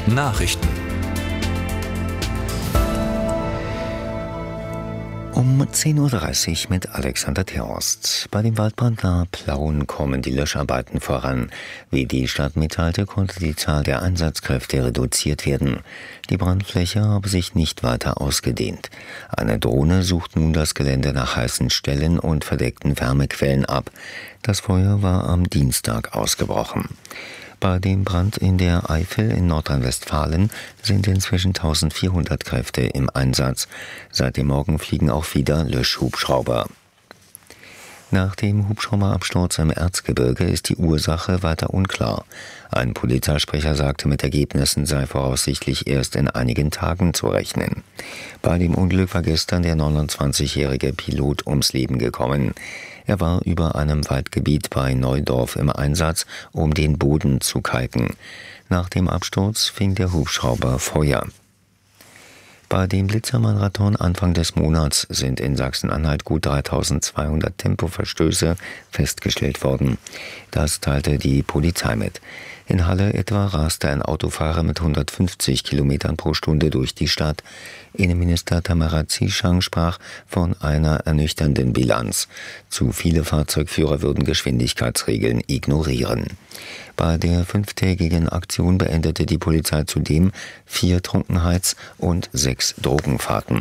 Nachrichten. Um 10.30 Uhr mit Alexander Terhorst. Bei dem Waldbrand nahe Plauen kommen die Löscharbeiten voran. Wie die Stadt mitteilte, konnte die Zahl der Einsatzkräfte reduziert werden. Die Brandfläche habe sich nicht weiter ausgedehnt. Eine Drohne sucht nun das Gelände nach heißen Stellen und verdeckten Wärmequellen ab. Das Feuer war am Dienstag ausgebrochen. Bei dem Brand in der Eifel in Nordrhein-Westfalen sind inzwischen 1400 Kräfte im Einsatz. Seit dem Morgen fliegen auch wieder Löschhubschrauber. Nach dem Hubschrauberabsturz im Erzgebirge ist die Ursache weiter unklar. Ein Polizeisprecher sagte, mit Ergebnissen sei voraussichtlich erst in einigen Tagen zu rechnen. Bei dem Unglück war gestern der 29-jährige Pilot ums Leben gekommen. Er war über einem Waldgebiet bei Neudorf im Einsatz, um den Boden zu kalken. Nach dem Absturz fing der Hubschrauber Feuer. Bei dem Blitzermarathon Anfang des Monats sind in Sachsen-Anhalt gut 3200 Tempoverstöße festgestellt worden. Das teilte die Polizei mit. In Halle etwa raste ein Autofahrer mit 150 Kilometern pro Stunde durch die Stadt. Innenminister Tamara Zieschang sprach von einer ernüchternden Bilanz. Zu viele Fahrzeugführer würden Geschwindigkeitsregeln ignorieren. Bei der 5-tägigen Aktion beendete die Polizei zudem 4 Trunkenheits- und 6 Drogenfahrten.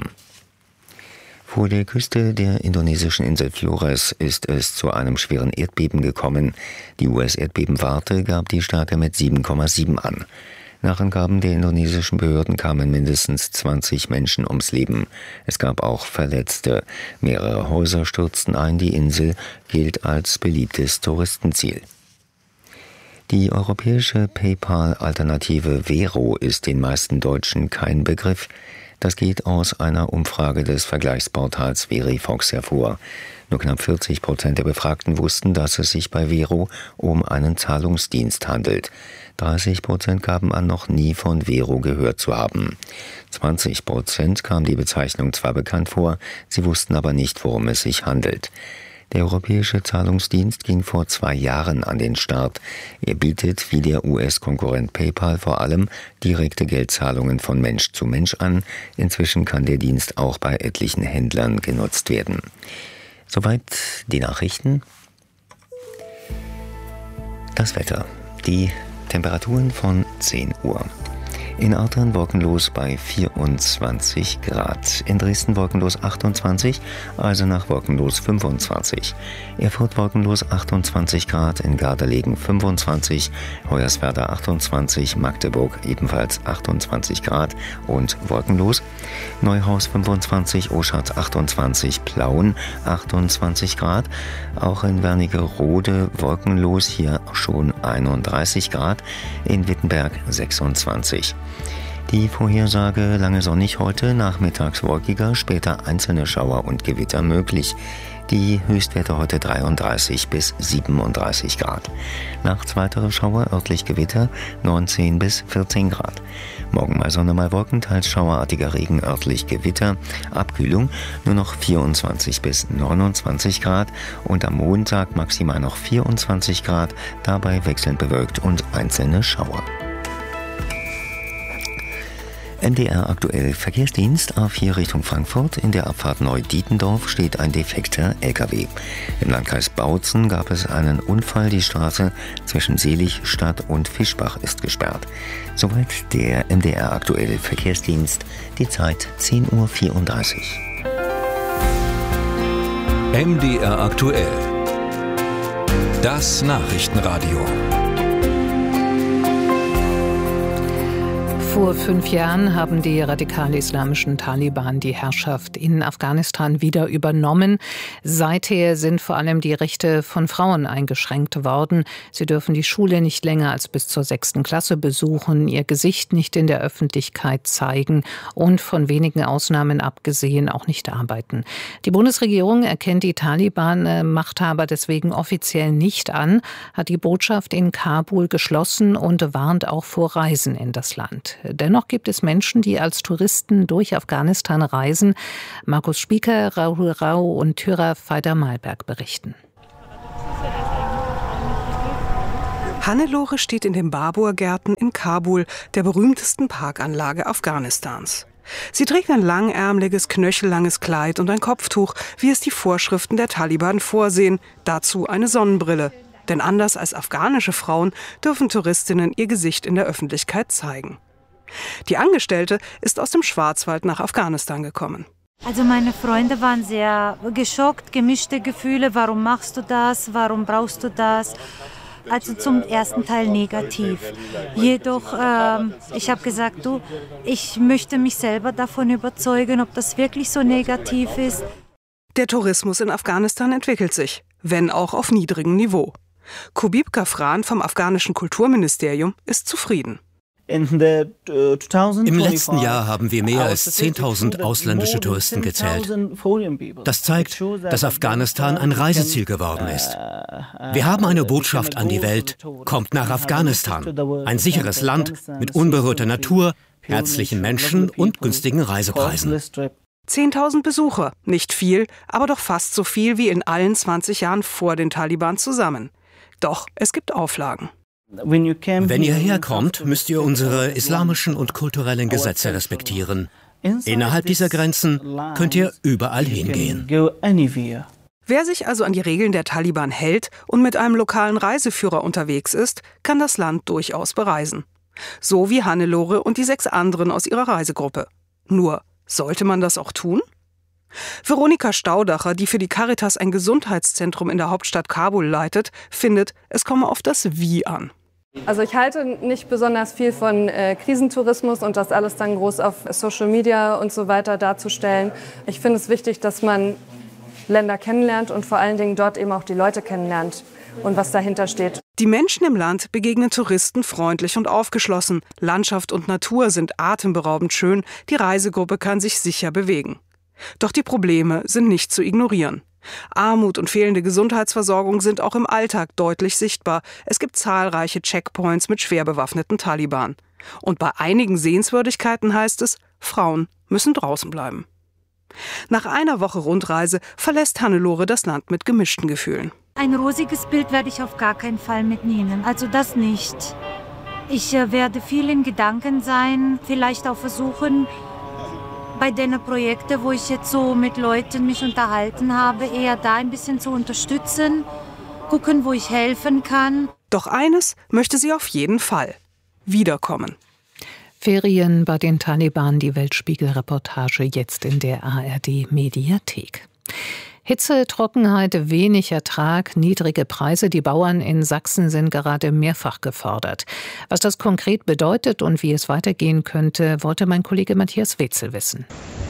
Vor der Küste der indonesischen Insel Flores ist es zu einem schweren Erdbeben gekommen. Die US-Erdbebenwarte gab die Stärke mit 7,7 an. Nach Angaben der indonesischen Behörden kamen mindestens 20 Menschen ums Leben. Es gab auch Verletzte. Mehrere Häuser stürzten ein. Die Insel gilt als beliebtes Touristenziel. Die europäische PayPal-Alternative Vero ist den meisten Deutschen kein Begriff. Das geht aus einer Umfrage des Vergleichsportals Verifox hervor. Nur knapp 40% der Befragten wussten, dass es sich bei Vero um einen Zahlungsdienst handelt. 30% gaben an, noch nie von Vero gehört zu haben. 20% kam die Bezeichnung zwar bekannt vor, sie wussten aber nicht, worum es sich handelt. Der europäische Zahlungsdienst ging vor 2 Jahren an den Start. Er bietet, wie der US-Konkurrent PayPal, vor allem direkte Geldzahlungen von Mensch zu Mensch an. Inzwischen kann der Dienst auch bei etlichen Händlern genutzt werden. Soweit die Nachrichten. Das Wetter. Die Temperaturen von 10 Uhr. In Artern wolkenlos bei 24 Grad. In Dresden wolkenlos 28, Eisenach wolkenlos 25. Erfurt wolkenlos 28 Grad, in Gardelegen 25, Hoyerswerda 28, Magdeburg ebenfalls 28 Grad und wolkenlos. Neuhaus 25, Oschatz 28, Plauen 28 Grad. Auch in Wernigerode wolkenlos, hier schon 31 Grad. In Wittenberg 26. Die Vorhersage: lange sonnig heute, nachmittags wolkiger, später einzelne Schauer und Gewitter möglich. Die Höchstwerte heute 33 bis 37 Grad. Nachts weitere Schauer, örtlich Gewitter, 19 bis 14 Grad. Morgen mal Sonne, mal Wolken, teils schauerartiger Regen, örtlich Gewitter. Abkühlung nur noch 24 bis 29 Grad. Und am Montag maximal noch 24 Grad, dabei wechselnd bewölkt und einzelne Schauer. MDR aktuell Verkehrsdienst A4 Richtung Frankfurt. In der Abfahrt Neu-Dietendorf steht ein defekter LKW. Im Landkreis Bautzen gab es einen Unfall. Die Straße zwischen Seligstadt und Fischbach ist gesperrt. Soweit der MDR aktuell Verkehrsdienst. Die Zeit 10.34 Uhr. MDR aktuell. Das Nachrichtenradio. Vor 5 Jahren haben die radikal-islamischen Taliban die Herrschaft in Afghanistan wieder übernommen. Seither sind vor allem die Rechte von Frauen eingeschränkt worden. Sie dürfen die Schule nicht länger als bis zur 6. Klasse besuchen, ihr Gesicht nicht in der Öffentlichkeit zeigen und von wenigen Ausnahmen abgesehen auch nicht arbeiten. Die Bundesregierung erkennt die Taliban-Machthaber deswegen offiziell nicht an, hat die Botschaft in Kabul geschlossen und warnt auch vor Reisen in das Land. Dennoch gibt es Menschen, die als Touristen durch Afghanistan reisen. Markus Spieker, Rahul Rao und Thyra Feider-Malberg berichten. Hannelore steht in den Babur-Gärten in Kabul, der berühmtesten Parkanlage Afghanistans. Sie trägt ein langärmeliges, knöchellanges Kleid und ein Kopftuch, wie es die Vorschriften der Taliban vorsehen, dazu eine Sonnenbrille. Denn anders als afghanische Frauen dürfen Touristinnen ihr Gesicht in der Öffentlichkeit zeigen. Die Angestellte ist aus dem Schwarzwald nach Afghanistan gekommen. Also meine Freunde waren sehr geschockt, gemischte Gefühle. Warum machst du das? Warum brauchst du das? Also zum ersten Teil negativ. Jedoch, ich habe gesagt, ich möchte mich selber davon überzeugen, ob das wirklich so negativ ist. Der Tourismus in Afghanistan entwickelt sich, wenn auch auf niedrigem Niveau. Kubib Gafran vom afghanischen Kulturministerium ist zufrieden. Im letzten Jahr haben wir mehr als 10.000 ausländische Touristen gezählt. Das zeigt, dass Afghanistan ein Reiseziel geworden ist. Wir haben eine Botschaft an die Welt: Kommt nach Afghanistan. Ein sicheres Land mit unberührter Natur, herzlichen Menschen und günstigen Reisepreisen. 10.000 Besucher, nicht viel, aber doch fast so viel wie in allen 20 Jahren vor den Taliban zusammen. Doch es gibt Auflagen. Wenn ihr herkommt, müsst ihr unsere islamischen und kulturellen Gesetze respektieren. Innerhalb dieser Grenzen könnt ihr überall hingehen. Wer sich also an die Regeln der Taliban hält und mit einem lokalen Reiseführer unterwegs ist, kann das Land durchaus bereisen. So wie Hannelore und die 6 anderen aus ihrer Reisegruppe. Nur, sollte man das auch tun? Veronika Staudacher, die für die Caritas ein Gesundheitszentrum in der Hauptstadt Kabul leitet, findet, es komme auf das Wie an. Also ich halte nicht besonders viel von Krisentourismus und das alles dann groß auf Social Media und so weiter darzustellen. Ich finde es wichtig, dass man Länder kennenlernt und vor allen Dingen dort eben auch die Leute kennenlernt und was dahinter steht. Die Menschen im Land begegnen Touristen freundlich und aufgeschlossen. Landschaft und Natur sind atemberaubend schön. Die Reisegruppe kann sich sicher bewegen. Doch die Probleme sind nicht zu ignorieren. Armut und fehlende Gesundheitsversorgung sind auch im Alltag deutlich sichtbar. Es gibt zahlreiche Checkpoints mit schwer bewaffneten Taliban. Und bei einigen Sehenswürdigkeiten heißt es, Frauen müssen draußen bleiben. Nach einer Woche Rundreise verlässt Hannelore das Land mit gemischten Gefühlen. Ein rosiges Bild werde ich auf gar keinen Fall mitnehmen, also das nicht. Ich werde viel in Gedanken sein, vielleicht auch versuchen, bei den Projekten, wo ich jetzt so mit Leuten mich unterhalten habe, eher da ein bisschen zu unterstützen, gucken, wo ich helfen kann. Doch eines möchte sie auf jeden Fall: wiederkommen. Ferien bei den Taliban, die Weltspiegel-Reportage jetzt in der ARD-Mediathek. Hitze, Trockenheit, wenig Ertrag, niedrige Preise. Die Bauern in Sachsen sind gerade mehrfach gefordert. Was das konkret bedeutet und wie es weitergehen könnte, wollte mein Kollege Matthias Wetzel wissen.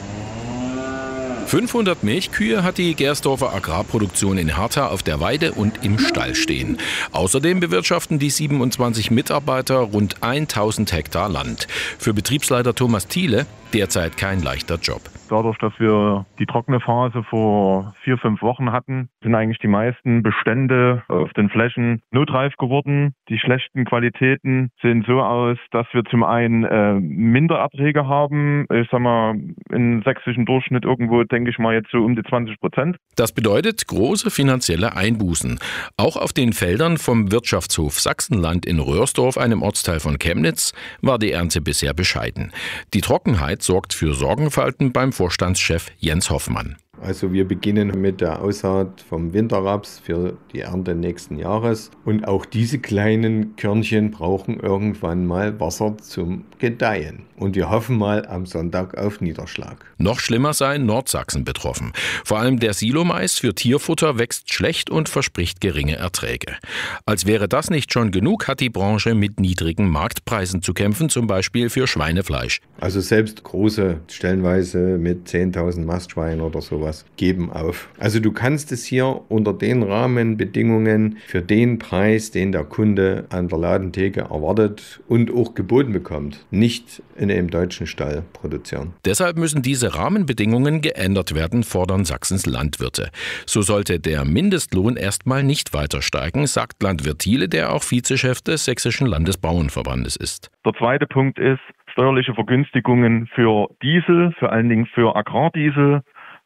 500 Milchkühe hat die Gersdorfer Agrarproduktion in Hertha auf der Weide und im Stall stehen. Außerdem bewirtschaften die 27 Mitarbeiter rund 1000 Hektar Land. Für Betriebsleiter Thomas Thiele derzeit kein leichter Job. Dadurch, dass wir die trockene Phase vor 4-5 Wochen hatten, sind eigentlich die meisten Bestände auf den Flächen notreif geworden. Die schlechten Qualitäten sehen so aus, dass wir zum einen Mindererträge haben. Ich sag mal, im sächsischen Durchschnitt irgendwo, denke ich mal, jetzt so um die 20%. Das bedeutet große finanzielle Einbußen. Auch auf den Feldern vom Wirtschaftshof Sachsenland in Röhrsdorf, einem Ortsteil von Chemnitz, war die Ernte bisher bescheiden. Die Trockenheit sorgt für Sorgenfalten beim Vorstandschef Jens Hoffmann. Also wir beginnen mit der Aussaat vom Winterraps für die Ernte nächsten Jahres. Und auch diese kleinen Körnchen brauchen irgendwann mal Wasser zum Gedeihen. Und wir hoffen mal am Sonntag auf Niederschlag. Noch schlimmer sei Nordsachsen betroffen. Vor allem der Silomais für Tierfutter wächst schlecht und verspricht geringe Erträge. Als wäre das nicht schon genug, hat die Branche mit niedrigen Marktpreisen zu kämpfen, zum Beispiel für Schweinefleisch. Also selbst große, stellenweise mit 10.000 Mastschweinen oder sowas, geben auf. Also du kannst es hier unter den Rahmenbedingungen für den Preis, den der Kunde an der Ladentheke erwartet und auch geboten bekommt, nicht in einem deutschen Stall produzieren. Deshalb müssen diese Rahmenbedingungen geändert werden, fordern Sachsens Landwirte. So sollte der Mindestlohn erstmal nicht weiter steigen, sagt Landwirt Thiele, der auch Vizechef des Sächsischen Landesbauernverbandes ist. Der zweite Punkt ist steuerliche Vergünstigungen für Diesel, vor allen Dingen für Agrardiesel.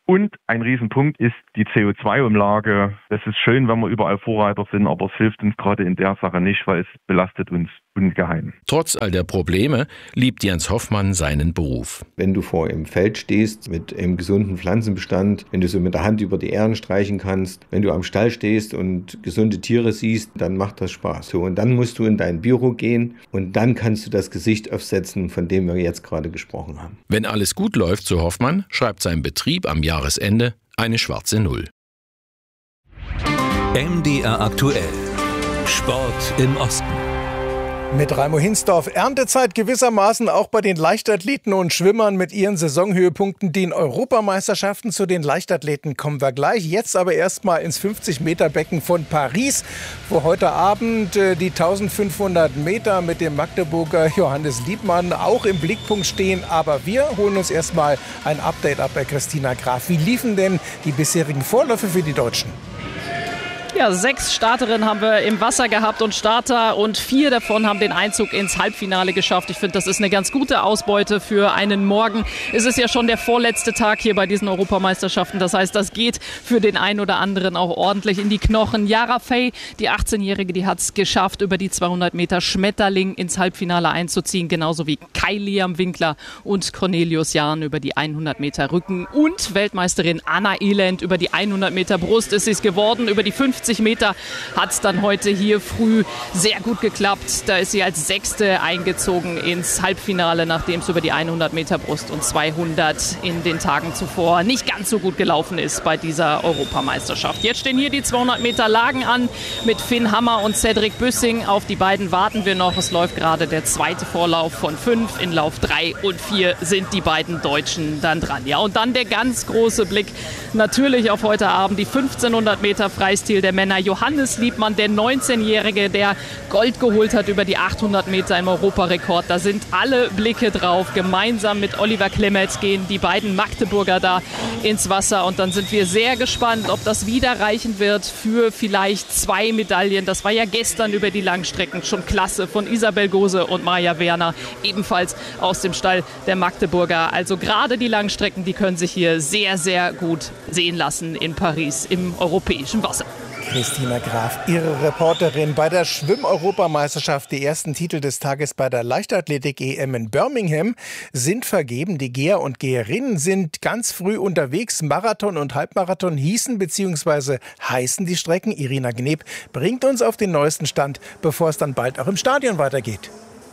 Und ein Riesenpunkt ist die CO2-Umlage. Es ist schön, wenn wir überall Vorreiter sind, aber es hilft uns gerade in der Sache nicht, weil es belastet uns ungeheim. Trotz all der Probleme liebt Jens Hoffmann seinen Beruf. Wenn du vor im Feld stehst mit einem gesunden Pflanzenbestand, wenn du so mit der Hand über die Ähren streichen kannst, wenn du am Stall stehst und gesunde Tiere siehst, dann macht das Spaß. So, und dann musst du in dein Büro gehen und dann kannst du das Gesicht aufsetzen, von dem wir jetzt gerade gesprochen haben. Wenn alles gut läuft, so Hoffmann, schreibt sein Betrieb am Jahresende eine schwarze Null. MDR aktuell. Sport im Osten. Mit Raimo Hinsdorf. Erntezeit gewissermaßen auch bei den Leichtathleten und Schwimmern mit ihren Saisonhöhepunkten. Den Europameisterschaften. Zu den Leichtathleten kommen wir gleich. Jetzt aber erstmal ins 50-Meter-Becken von Paris, wo heute Abend die 1500 Meter mit dem Magdeburger Johannes Liebmann auch im Blickpunkt stehen. Aber wir holen uns erstmal ein Update ab bei Christina Graf. Wie liefen denn die bisherigen Vorläufe für die Deutschen? Ja, 6 Starterinnen haben wir im Wasser gehabt und Starter und 4 davon haben den Einzug ins Halbfinale geschafft. Ich finde, das ist eine ganz gute Ausbeute für einen Morgen. Es ist ja schon der vorletzte Tag hier bei diesen Europameisterschaften. Das heißt, das geht für den einen oder anderen auch ordentlich in die Knochen. Yara Fey, die 18-Jährige, die hat es geschafft, über die 200 Meter Schmetterling ins Halbfinale einzuziehen. Genauso wie Kai Liam Winkler und Cornelius Jahn über die 100 Meter Rücken. Und Weltmeisterin Anna Elend über die 100 Meter Brust ist es geworden. Über die 50 Meter hat es dann heute hier früh sehr gut geklappt. Da ist sie als 6. eingezogen ins Halbfinale, nachdem es über die 100 Meter Brust und 200 in den Tagen zuvor nicht ganz so gut gelaufen ist bei dieser Europameisterschaft. Jetzt stehen hier die 200 Meter Lagen an mit Finn Hammer und Cedric Büssing. Auf die beiden warten wir noch. Es läuft gerade der zweite Vorlauf von 5. In Lauf 3 und 4 sind die beiden Deutschen dann dran. Ja, und dann der ganz große Blick natürlich auf heute Abend. Die 1500 Meter Freistil der Männer. Johannes Liebmann, der 19-Jährige, der Gold geholt hat über die 800 Meter im Europarekord. Da sind alle Blicke drauf. Gemeinsam mit Oliver Clement gehen die beiden Magdeburger da ins Wasser. Und dann sind wir sehr gespannt, ob das wieder reichen wird für vielleicht 2 Medaillen. Das war ja gestern über die Langstrecken schon klasse von Isabel Gose und Maja Werner, ebenfalls aus dem Stall der Magdeburger. Also gerade die Langstrecken, die können sich hier sehr, sehr gut sehen lassen in Paris im europäischen Wasser. Christina Graf, Ihre Reporterin bei der Schwimm-Europameisterschaft. Die ersten Titel des Tages bei der Leichtathletik-EM in Birmingham sind vergeben. Die Geher und Geherinnen sind ganz früh unterwegs. Marathon und Halbmarathon hießen bzw. heißen die Strecken. Irina Gneb bringt uns auf den neuesten Stand, bevor es dann bald auch im Stadion weitergeht.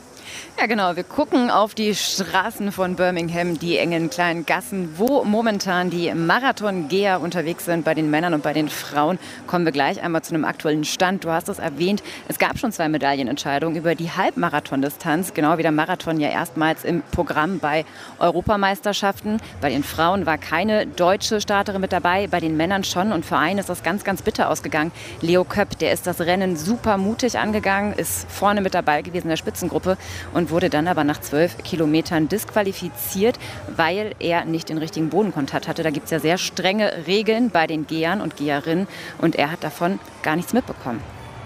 Ja genau, wir gucken auf die Straßen von Birmingham, die engen kleinen Gassen, wo momentan die Marathon-Geher unterwegs sind. Bei den Männern und bei den Frauen kommen wir gleich einmal zu einem aktuellen Stand. Du hast es erwähnt, es gab schon 2 Medaillenentscheidungen über die Halbmarathon-Distanz, genau wie der Marathon ja erstmals im Programm bei Europameisterschaften. Bei den Frauen war keine deutsche Starterin mit dabei, bei den Männern schon und für einen ist das ganz, ganz bitter ausgegangen. Leo Köpp, der ist das Rennen super mutig angegangen, ist vorne mit dabei gewesen in der Spitzengruppe und wurde dann aber nach 12 Kilometern disqualifiziert, weil er nicht den richtigen Bodenkontakt hatte. Da gibt es ja sehr strenge Regeln bei den Gehern und Geherinnen und er hat davon gar nichts mitbekommen.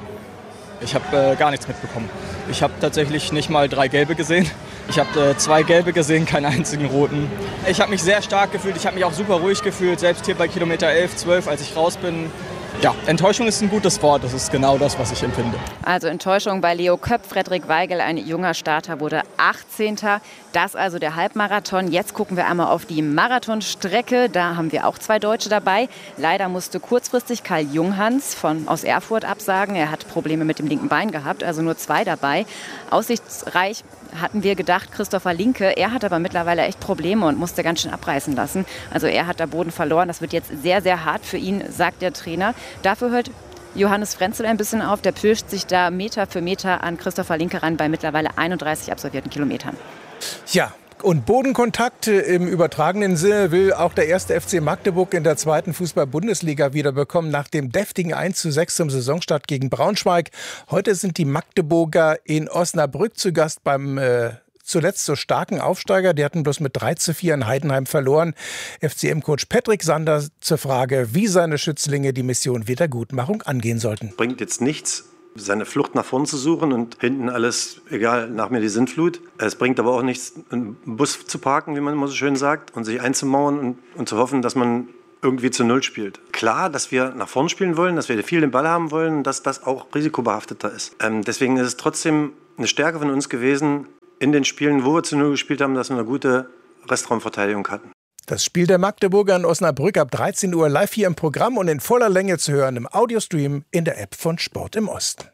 Ich habe gar nichts mitbekommen. Ich habe tatsächlich nicht mal 3 Gelbe gesehen. Ich habe 2 Gelbe gesehen, keinen einzigen roten. Ich habe mich sehr stark gefühlt, ich habe mich auch super ruhig gefühlt, selbst hier bei Kilometer 11, 12, als ich raus bin. Ja, Enttäuschung ist ein gutes Wort, das ist genau das, was ich empfinde. Also Enttäuschung bei Leo Köpp. Frederik Weigel, ein junger Starter, wurde 18. Das also der Halbmarathon. Jetzt gucken wir einmal auf die Marathonstrecke. Da haben wir auch 2 Deutsche dabei. Leider musste kurzfristig Karl Junghans aus Erfurt absagen. Er hat Probleme mit dem linken Bein gehabt, also nur 2 dabei. Aussichtsreich hatten wir gedacht, Christopher Linke. Er hat aber mittlerweile echt Probleme und musste ganz schön abreißen lassen. Also er hat da Boden verloren. Das wird jetzt sehr, sehr hart für ihn, sagt der Trainer. Dafür hört Johannes Frenzel ein bisschen auf. Der pirscht sich da Meter für Meter an Christopher Linke ran bei mittlerweile 31 absolvierten Kilometern. Ja. Und Bodenkontakt im übertragenen Sinne will auch der 1. FC Magdeburg in der 2. Fußball-Bundesliga wiederbekommen, nach dem deftigen 1:6 zum Saisonstart gegen Braunschweig. Heute sind die Magdeburger in Osnabrück zu Gast beim zuletzt so starken Aufsteiger. Die hatten bloß mit 3:4 in Heidenheim verloren. FCM-Coach Patrick Sander zur Frage, wie seine Schützlinge die Mission Wiedergutmachung angehen sollten. Bringt jetzt nichts, seine Flucht nach vorn zu suchen und hinten alles, egal, nach mir die Sintflut. Es bringt aber auch nichts, einen Bus zu parken, wie man immer so schön sagt, und sich einzumauern und zu hoffen, dass man irgendwie zu Null spielt. Klar, dass wir nach vorn spielen wollen, dass wir viel den Ball haben wollen, dass das auch risikobehafteter ist. Deswegen ist es trotzdem eine Stärke von uns gewesen, in den Spielen, wo wir zu Null gespielt haben, dass wir eine gute Restraumverteidigung hatten. Das Spiel der Magdeburger in Osnabrück ab 13 Uhr live hier im Programm und in voller Länge zu hören im Audiostream in der App von Sport im Osten.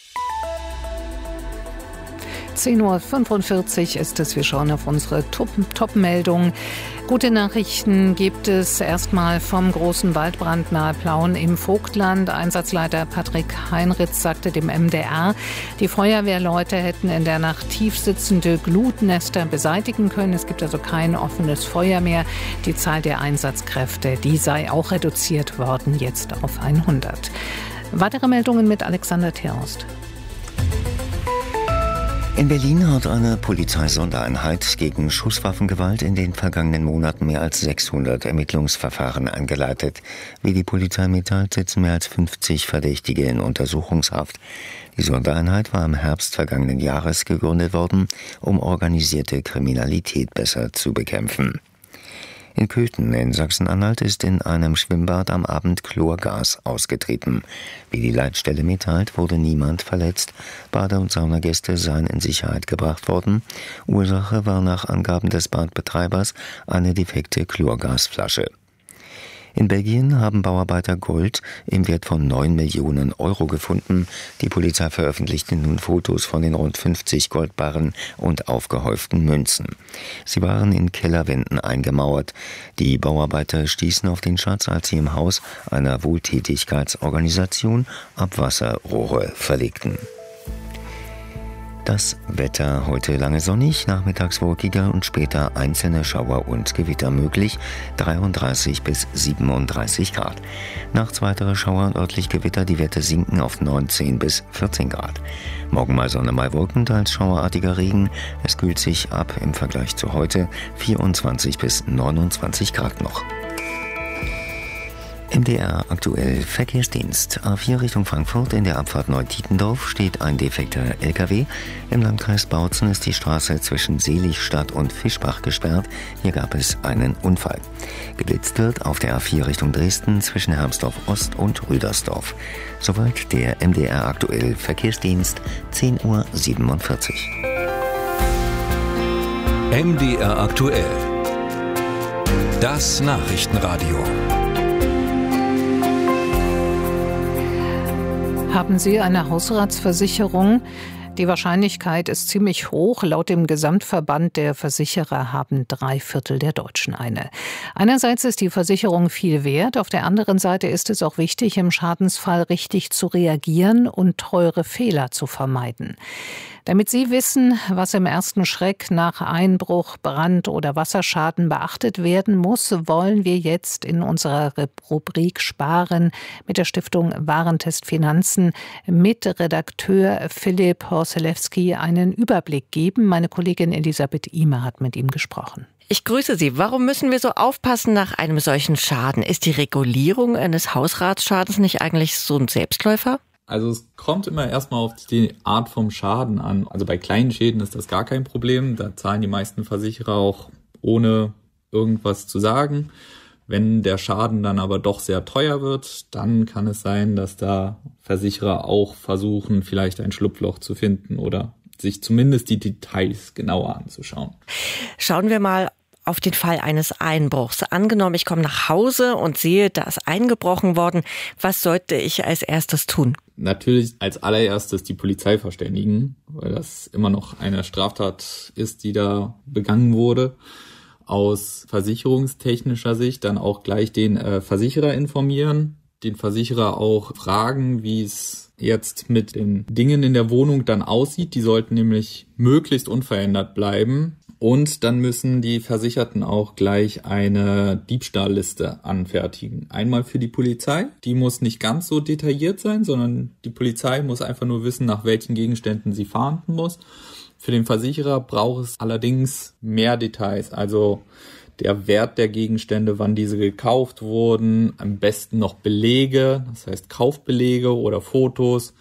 10.45 Uhr ist es. Wir schauen auf unsere Top-Meldungen. Gute Nachrichten gibt es erstmal vom großen Waldbrand nahe Plauen im Vogtland. Einsatzleiter Patrick Heinritz sagte dem MDR, die Feuerwehrleute hätten in der Nacht tief sitzende Glutnester beseitigen können. Es gibt also kein offenes Feuer mehr. Die Zahl der Einsatzkräfte, die sei auch reduziert worden, jetzt auf 100. Weitere Meldungen mit Alexander Terhorst. In Berlin hat eine Polizeisondereinheit gegen Schusswaffengewalt in den vergangenen Monaten mehr als 600 Ermittlungsverfahren eingeleitet. Wie die Polizei mitteilt, sitzen mehr als 50 Verdächtige in Untersuchungshaft. Die Sondereinheit war im Herbst vergangenen Jahres gegründet worden, um organisierte Kriminalität besser zu bekämpfen. In Köthen in Sachsen-Anhalt ist in einem Schwimmbad am Abend Chlorgas ausgetreten. Wie die Leitstelle mitteilt, wurde niemand verletzt. Bade- und Saunagäste seien in Sicherheit gebracht worden. Ursache war nach Angaben des Badbetreibers eine defekte Chlorgasflasche. In Belgien haben Bauarbeiter Gold im Wert von 9 Millionen Euro gefunden. Die Polizei veröffentlichte nun Fotos von den rund 50 Goldbarren und aufgehäuften Münzen. Sie waren in Kellerwänden eingemauert. Die Bauarbeiter stießen auf den Schatz, als sie im Haus einer Wohltätigkeitsorganisation Abwasserrohre verlegten. Das Wetter: heute lange sonnig, nachmittags wolkiger und später einzelne Schauer und Gewitter möglich, 33 bis 37 Grad. Nachts weitere Schauer und örtlich Gewitter, die Werte sinken auf 19 bis 14 Grad. Morgen mal Sonne, mal Wolken, teils schauerartiger Regen. Es kühlt sich ab im Vergleich zu heute, 24 bis 29 Grad noch. MDR aktuell Verkehrsdienst. A4 Richtung Frankfurt in der Abfahrt Neu-Tietendorf steht ein defekter LKW. Im Landkreis Bautzen ist die Straße zwischen Seligstadt und Fischbach gesperrt. Hier gab es einen Unfall. Geblitzt wird auf der A4 Richtung Dresden zwischen Hermsdorf Ost und Rüdersdorf. Soweit der MDR aktuell Verkehrsdienst, 10.47 Uhr. MDR aktuell. Das Nachrichtenradio. Haben Sie eine Hausratsversicherung? Die Wahrscheinlichkeit ist ziemlich hoch. Laut dem Gesamtverband der Versicherer haben 3/4 der Deutschen eine. Einerseits ist die Versicherung viel wert, auf der anderen Seite ist es auch wichtig, im Schadensfall richtig zu reagieren und teure Fehler zu vermeiden. Damit Sie wissen, was im ersten Schreck nach Einbruch, Brand oder Wasserschaden beachtet werden muss, wollen wir jetzt in unserer Rubrik Sparen mit der Stiftung Warentest Finanzen mit Redakteur Philipp Horselewski einen Überblick geben. Meine Kollegin Elisabeth Ihme hat mit ihm gesprochen. Ich grüße Sie. Warum müssen wir so aufpassen nach einem solchen Schaden? Ist die Regulierung eines Hausratsschadens nicht eigentlich so ein Selbstläufer? Also es kommt immer erstmal auf die Art vom Schaden an. Also bei kleinen Schäden ist das gar kein Problem. Da zahlen die meisten Versicherer auch ohne irgendwas zu sagen. Wenn der Schaden dann aber doch sehr teuer wird, dann kann es sein, dass da Versicherer auch versuchen, vielleicht ein Schlupfloch zu finden oder sich zumindest die Details genauer anzuschauen. Schauen wir mal auf den Fall eines Einbruchs. Angenommen, ich komme nach Hause und sehe, da ist eingebrochen worden. Was sollte ich als erstes tun? Natürlich als allererstes die Polizei verständigen, weil das immer noch eine Straftat ist, die da begangen wurde. Aus versicherungstechnischer Sicht dann auch gleich den Versicherer informieren, den Versicherer auch fragen, wie es jetzt mit den Dingen in der Wohnung dann aussieht. Die sollten nämlich möglichst unverändert bleiben. Und dann müssen die Versicherten auch gleich eine Diebstahlliste anfertigen. Einmal für die Polizei, die muss nicht ganz so detailliert sein, sondern die Polizei muss einfach nur wissen, nach welchen Gegenständen sie fahnden muss. Für den Versicherer braucht es allerdings mehr Details, also der Wert der Gegenstände, wann diese gekauft wurden, am besten noch Belege, das heißt Kaufbelege oder Fotos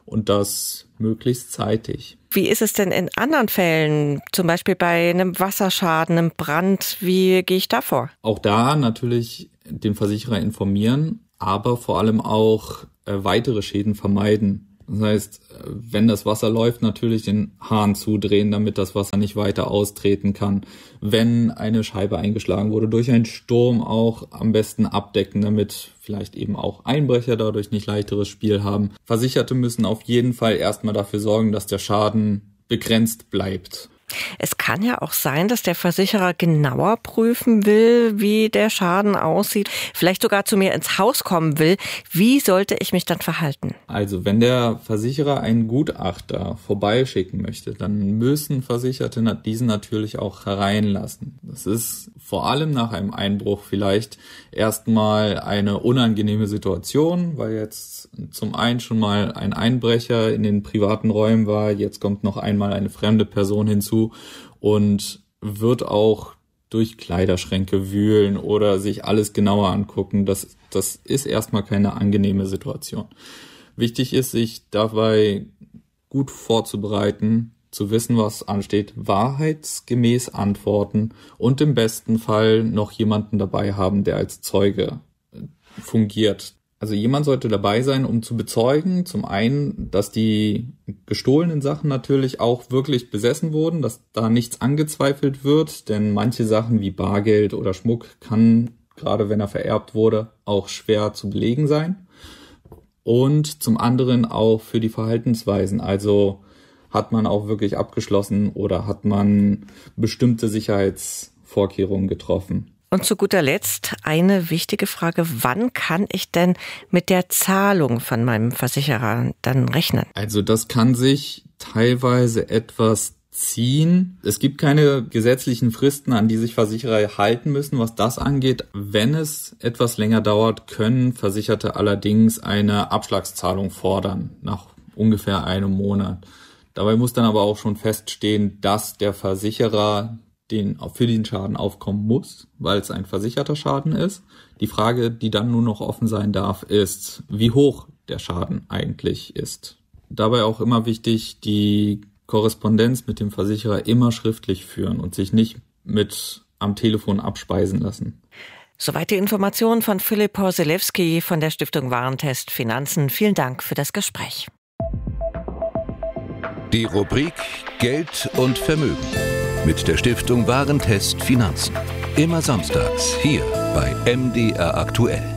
und das möglichst zeitig. Wie ist es denn in anderen Fällen, zum Beispiel bei einem Wasserschaden, einem Brand? Wie gehe ich da vor? Auch da natürlich den Versicherer informieren, aber vor allem auch weitere Schäden vermeiden. Das heißt, wenn das Wasser läuft, natürlich den Hahn zudrehen, damit das Wasser nicht weiter austreten kann. Wenn eine Scheibe eingeschlagen wurde, durch einen Sturm auch am besten abdecken, damit vielleicht eben auch Einbrecher dadurch nicht leichteres Spiel haben. Versicherte müssen auf jeden Fall erstmal dafür sorgen, dass der Schaden begrenzt bleibt. Es kann ja auch sein, dass der Versicherer genauer prüfen will, wie der Schaden aussieht, vielleicht sogar zu mir ins Haus kommen will. Wie sollte ich mich dann verhalten? Also wenn der Versicherer einen Gutachter vorbeischicken möchte, dann müssen Versicherte diesen natürlich auch hereinlassen. Das ist vor allem nach einem Einbruch vielleicht erstmal eine unangenehme Situation, weil jetzt zum einen schon mal ein Einbrecher in den privaten Räumen war, jetzt kommt noch einmal eine fremde Person hinzu und wird auch durch Kleiderschränke wühlen oder sich alles genauer angucken. Das ist erstmal keine angenehme Situation. Wichtig ist, sich dabei gut vorzubereiten, zu wissen, was ansteht, wahrheitsgemäß antworten und im besten Fall noch jemanden dabei haben, der als Zeuge fungiert. Also jemand sollte dabei sein, um zu bezeugen, zum einen, dass die gestohlenen Sachen natürlich auch wirklich besessen wurden, dass da nichts angezweifelt wird, denn manche Sachen wie Bargeld oder Schmuck kann, gerade wenn er vererbt wurde, auch schwer zu belegen sein. Und zum anderen auch für die Verhaltensweisen, also hat man auch wirklich abgeschlossen oder hat man bestimmte Sicherheitsvorkehrungen getroffen. Und zu guter Letzt eine wichtige Frage, wann kann ich denn mit der Zahlung von meinem Versicherer dann rechnen? Also das kann sich teilweise etwas ziehen. Es gibt keine gesetzlichen Fristen, an die sich Versicherer halten müssen, was das angeht. Wenn es etwas länger dauert, können Versicherte allerdings eine Abschlagszahlung fordern, nach ungefähr einem Monat. Dabei muss dann aber auch schon feststehen, dass der Versicherer für den Schaden aufkommen muss, weil es ein versicherter Schaden ist. Die Frage, die dann nur noch offen sein darf, ist, wie hoch der Schaden eigentlich ist. Dabei auch immer wichtig, die Korrespondenz mit dem Versicherer immer schriftlich führen und sich nicht mit am Telefon abspeisen lassen. Soweit die Informationen von Philipp Porzelewski von der Stiftung Warentest Finanzen. Vielen Dank für das Gespräch. Die Rubrik Geld und Vermögen mit der Stiftung Warentest Finanzen. Immer samstags hier bei MDR aktuell.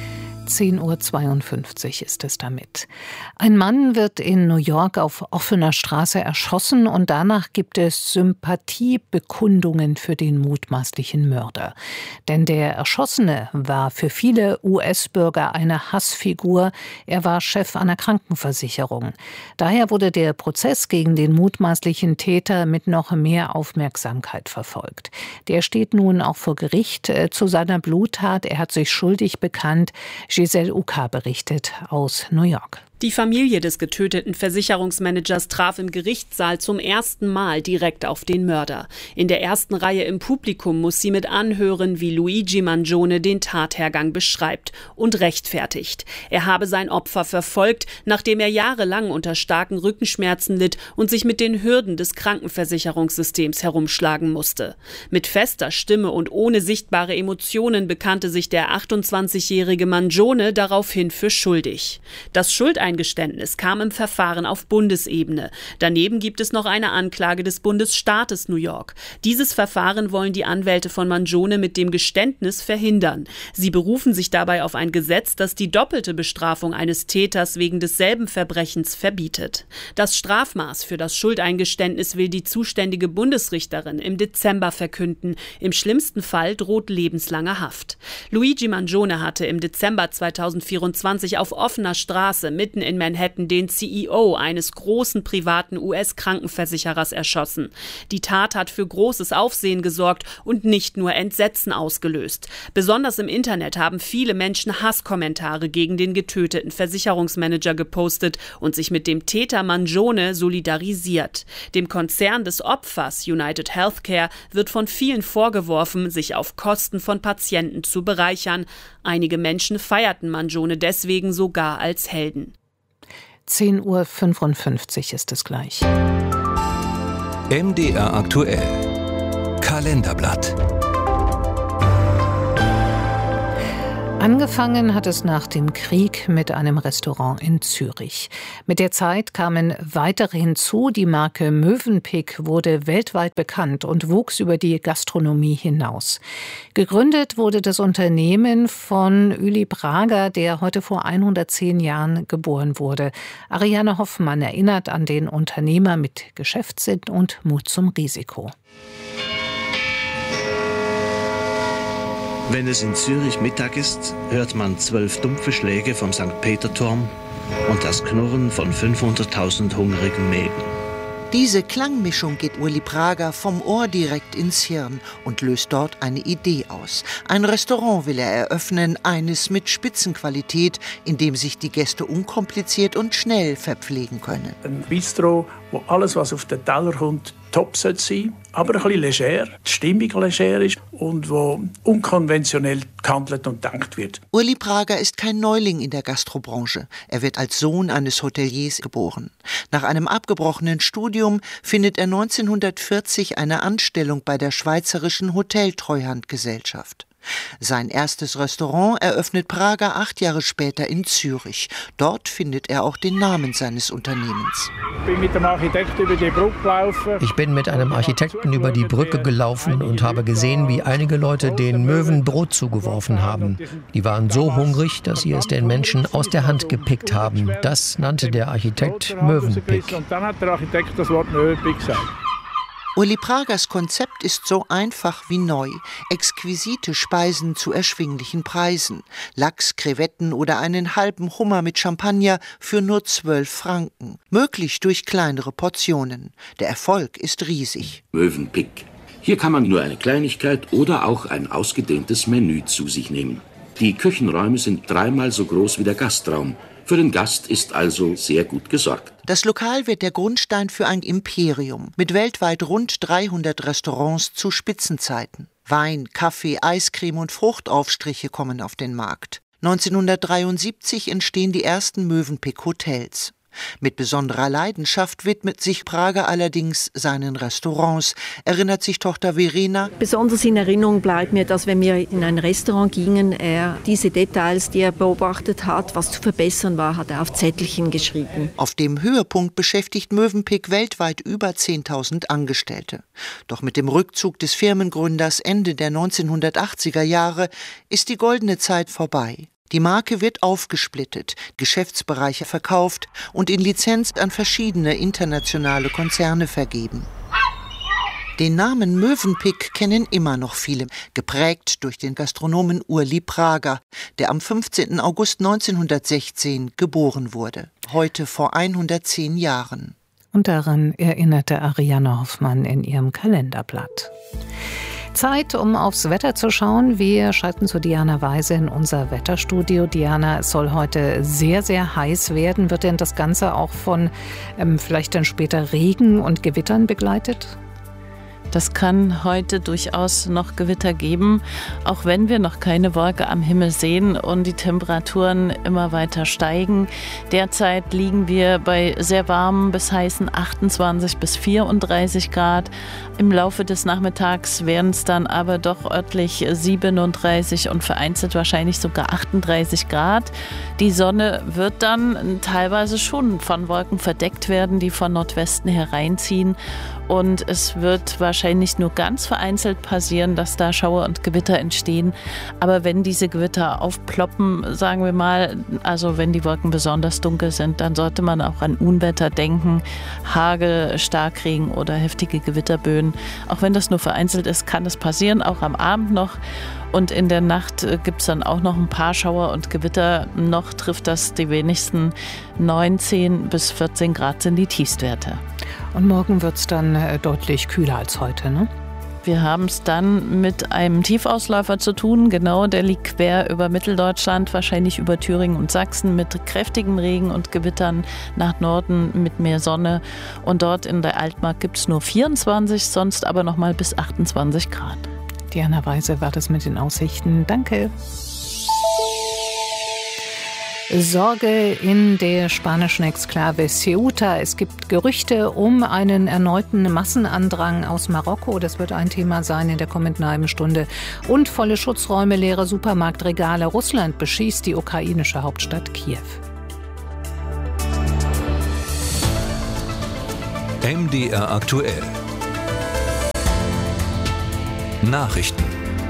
10:52 Uhr ist es damit. Ein Mann wird in New York auf offener Straße erschossen und danach gibt es Sympathiebekundungen für den mutmaßlichen Mörder. Denn der Erschossene war für viele US-Bürger eine Hassfigur. Er war Chef einer Krankenversicherung. Daher wurde der Prozess gegen den mutmaßlichen Täter mit noch mehr Aufmerksamkeit verfolgt. Der steht nun auch vor Gericht zu seiner Bluttat. Er hat sich schuldig bekannt. Giselle Uka berichtet aus New York. Die Familie des getöteten Versicherungsmanagers traf im Gerichtssaal zum ersten Mal direkt auf den Mörder. In der ersten Reihe im Publikum muss sie mit anhören, wie Luigi Mangione den Tathergang beschreibt und rechtfertigt. Er habe sein Opfer verfolgt, nachdem er jahrelang unter starken Rückenschmerzen litt und sich mit den Hürden des Krankenversicherungssystems herumschlagen musste. Mit fester Stimme und ohne sichtbare Emotionen bekannte sich der 28-jährige Mangione daraufhin für schuldig. Das Schuldeingeständnis kam im Verfahren auf Bundesebene. Daneben gibt es noch eine Anklage des Bundesstaates New York. Dieses Verfahren wollen die Anwälte von Mangione mit dem Geständnis verhindern. Sie berufen sich dabei auf ein Gesetz, das die doppelte Bestrafung eines Täters wegen desselben Verbrechens verbietet. Das Strafmaß für das Schuldeingeständnis will die zuständige Bundesrichterin im Dezember verkünden. Im schlimmsten Fall droht lebenslange Haft. Luigi Mangione hatte im Dezember 2024 auf offener Straße mitten in Manhattan den CEO eines großen privaten US-Krankenversicherers erschossen. Die Tat hat für großes Aufsehen gesorgt und nicht nur Entsetzen ausgelöst. Besonders im Internet haben viele Menschen Hasskommentare gegen den getöteten Versicherungsmanager gepostet und sich mit dem Täter Mangione solidarisiert. Dem Konzern des Opfers United Healthcare wird von vielen vorgeworfen, sich auf Kosten von Patienten zu bereichern. Einige Menschen feierten Mangione deswegen sogar als Helden. 10:55 Uhr ist es gleich. MDR aktuell. Kalenderblatt. Angefangen hat es nach dem Krieg mit einem Restaurant in Zürich. Mit der Zeit kamen weitere hinzu. Die Marke Mövenpick wurde weltweit bekannt und wuchs über die Gastronomie hinaus. Gegründet wurde das Unternehmen von Uli Prager, der heute vor 110 Jahren geboren wurde. Ariane Hoffmann erinnert an den Unternehmer mit Geschäftssinn und Mut zum Risiko. Wenn es in Zürich Mittag ist, hört man 12 dumpfe Schläge vom St. Peter-Turm und das Knurren von 500.000 hungrigen Mägen. Diese Klangmischung geht Uli Prager vom Ohr direkt ins Hirn und löst dort eine Idee aus. Ein Restaurant will er eröffnen, eines mit Spitzenqualität, in dem sich die Gäste unkompliziert und schnell verpflegen können. Ein Bistro, wo alles, was auf den Teller kommt, top sollte sein, aber ein bisschen leger, die Stimmung leger ist und wo unkonventionell gehandelt und gedacht wird. Uli Prager ist kein Neuling in der Gastrobranche. Er wird als Sohn eines Hoteliers geboren. Nach einem abgebrochenen Studium findet er 1940 eine Anstellung bei der Schweizerischen Hoteltreuhandgesellschaft. Sein erstes Restaurant eröffnet Prager 8 Jahre später in Zürich. Dort findet er auch den Namen seines Unternehmens. Ich bin mit dem Architekten über die Brücke gelaufen. Ich bin mit einem Architekten über die Brücke gelaufen und habe gesehen, wie einige Leute den Möwen Brot zugeworfen haben. Die waren so hungrig, dass sie es den Menschen aus der Hand gepickt haben. Das nannte der Architekt Mövenpick. Und dann hat der Architekt das Wort Mövenpick gesagt. Uli Pragers Konzept ist so einfach wie neu. Exquisite Speisen zu erschwinglichen Preisen. Lachs, Krevetten oder einen halben Hummer mit Champagner für nur 12 Franken. Möglich durch kleinere Portionen. Der Erfolg ist riesig. Mövenpick. Hier kann man nur eine Kleinigkeit oder auch ein ausgedehntes Menü zu sich nehmen. Die Küchenräume sind 3-mal so groß wie der Gastraum. Für den Gast ist also sehr gut gesorgt. Das Lokal wird der Grundstein für ein Imperium mit weltweit rund 300 Restaurants zu Spitzenzeiten. Wein, Kaffee, Eiscreme und Fruchtaufstriche kommen auf den Markt. 1973 entstehen die ersten Mövenpick-Hotels. Mit besonderer Leidenschaft widmet sich Prager allerdings seinen Restaurants, erinnert sich Tochter Verena. Besonders in Erinnerung bleibt mir, dass wenn wir in ein Restaurant gingen, er diese Details, die er beobachtet hat, was zu verbessern war, hat er auf Zettelchen geschrieben. Auf dem Höhepunkt beschäftigt Mövenpick weltweit über 10.000 Angestellte. Doch mit dem Rückzug des Firmengründers Ende der 1980er Jahre ist die goldene Zeit vorbei. Die Marke wird aufgesplittet, Geschäftsbereiche verkauft und in Lizenz an verschiedene internationale Konzerne vergeben. Den Namen Mövenpick kennen immer noch viele, geprägt durch den Gastronomen Uli Prager, der am 15. August 1916 geboren wurde, heute vor 110 Jahren. Und daran erinnerte Ariane Hoffmann in ihrem Kalenderblatt. Zeit, um aufs Wetter zu schauen. Wir schalten zu Diana Weise in unser Wetterstudio. Diana, es soll heute sehr, sehr heiß werden. Wird denn das Ganze auch von vielleicht dann später Regen und Gewittern begleitet? Das kann heute durchaus noch Gewitter geben, auch wenn wir noch keine Wolke am Himmel sehen und die Temperaturen immer weiter steigen. Derzeit liegen wir bei sehr warmen bis heißen 28 bis 34 Grad. Im Laufe des Nachmittags werden es dann aber doch örtlich 37 und vereinzelt wahrscheinlich sogar 38 Grad. Die Sonne wird dann teilweise schon von Wolken verdeckt werden, die von Nordwesten hereinziehen. Und es wird wahrscheinlich nur ganz vereinzelt passieren, dass da Schauer und Gewitter entstehen. Aber wenn diese Gewitter aufploppen, sagen wir mal, also wenn die Wolken besonders dunkel sind, dann sollte man auch an Unwetter denken. Hagel, Starkregen oder heftige Gewitterböen. Auch wenn das nur vereinzelt ist, kann es passieren, auch am Abend noch. Und in der Nacht gibt es dann auch noch ein paar Schauer und Gewitter. Noch trifft das die wenigsten. 19 bis 14 Grad sind die Tiefstwerte. Und morgen wird es dann deutlich kühler als heute, ne? Wir haben es dann mit einem Tiefausläufer zu tun. Genau, der liegt quer über Mitteldeutschland, wahrscheinlich über Thüringen und Sachsen mit kräftigem Regen und Gewittern nach Norden mit mehr Sonne. Und dort in der Altmark gibt es nur 24, sonst aber noch mal bis 28 Grad. Diana Weise war das mit den Aussichten. Danke. Sorge in der spanischen Exklave Ceuta. Es gibt Gerüchte um einen erneuten Massenandrang aus Marokko. Das wird ein Thema sein in der kommenden halben Stunde. Und volle Schutzräume, leere Supermarktregale. Russland beschießt die ukrainische Hauptstadt Kiew. MDR aktuell. Nachrichten.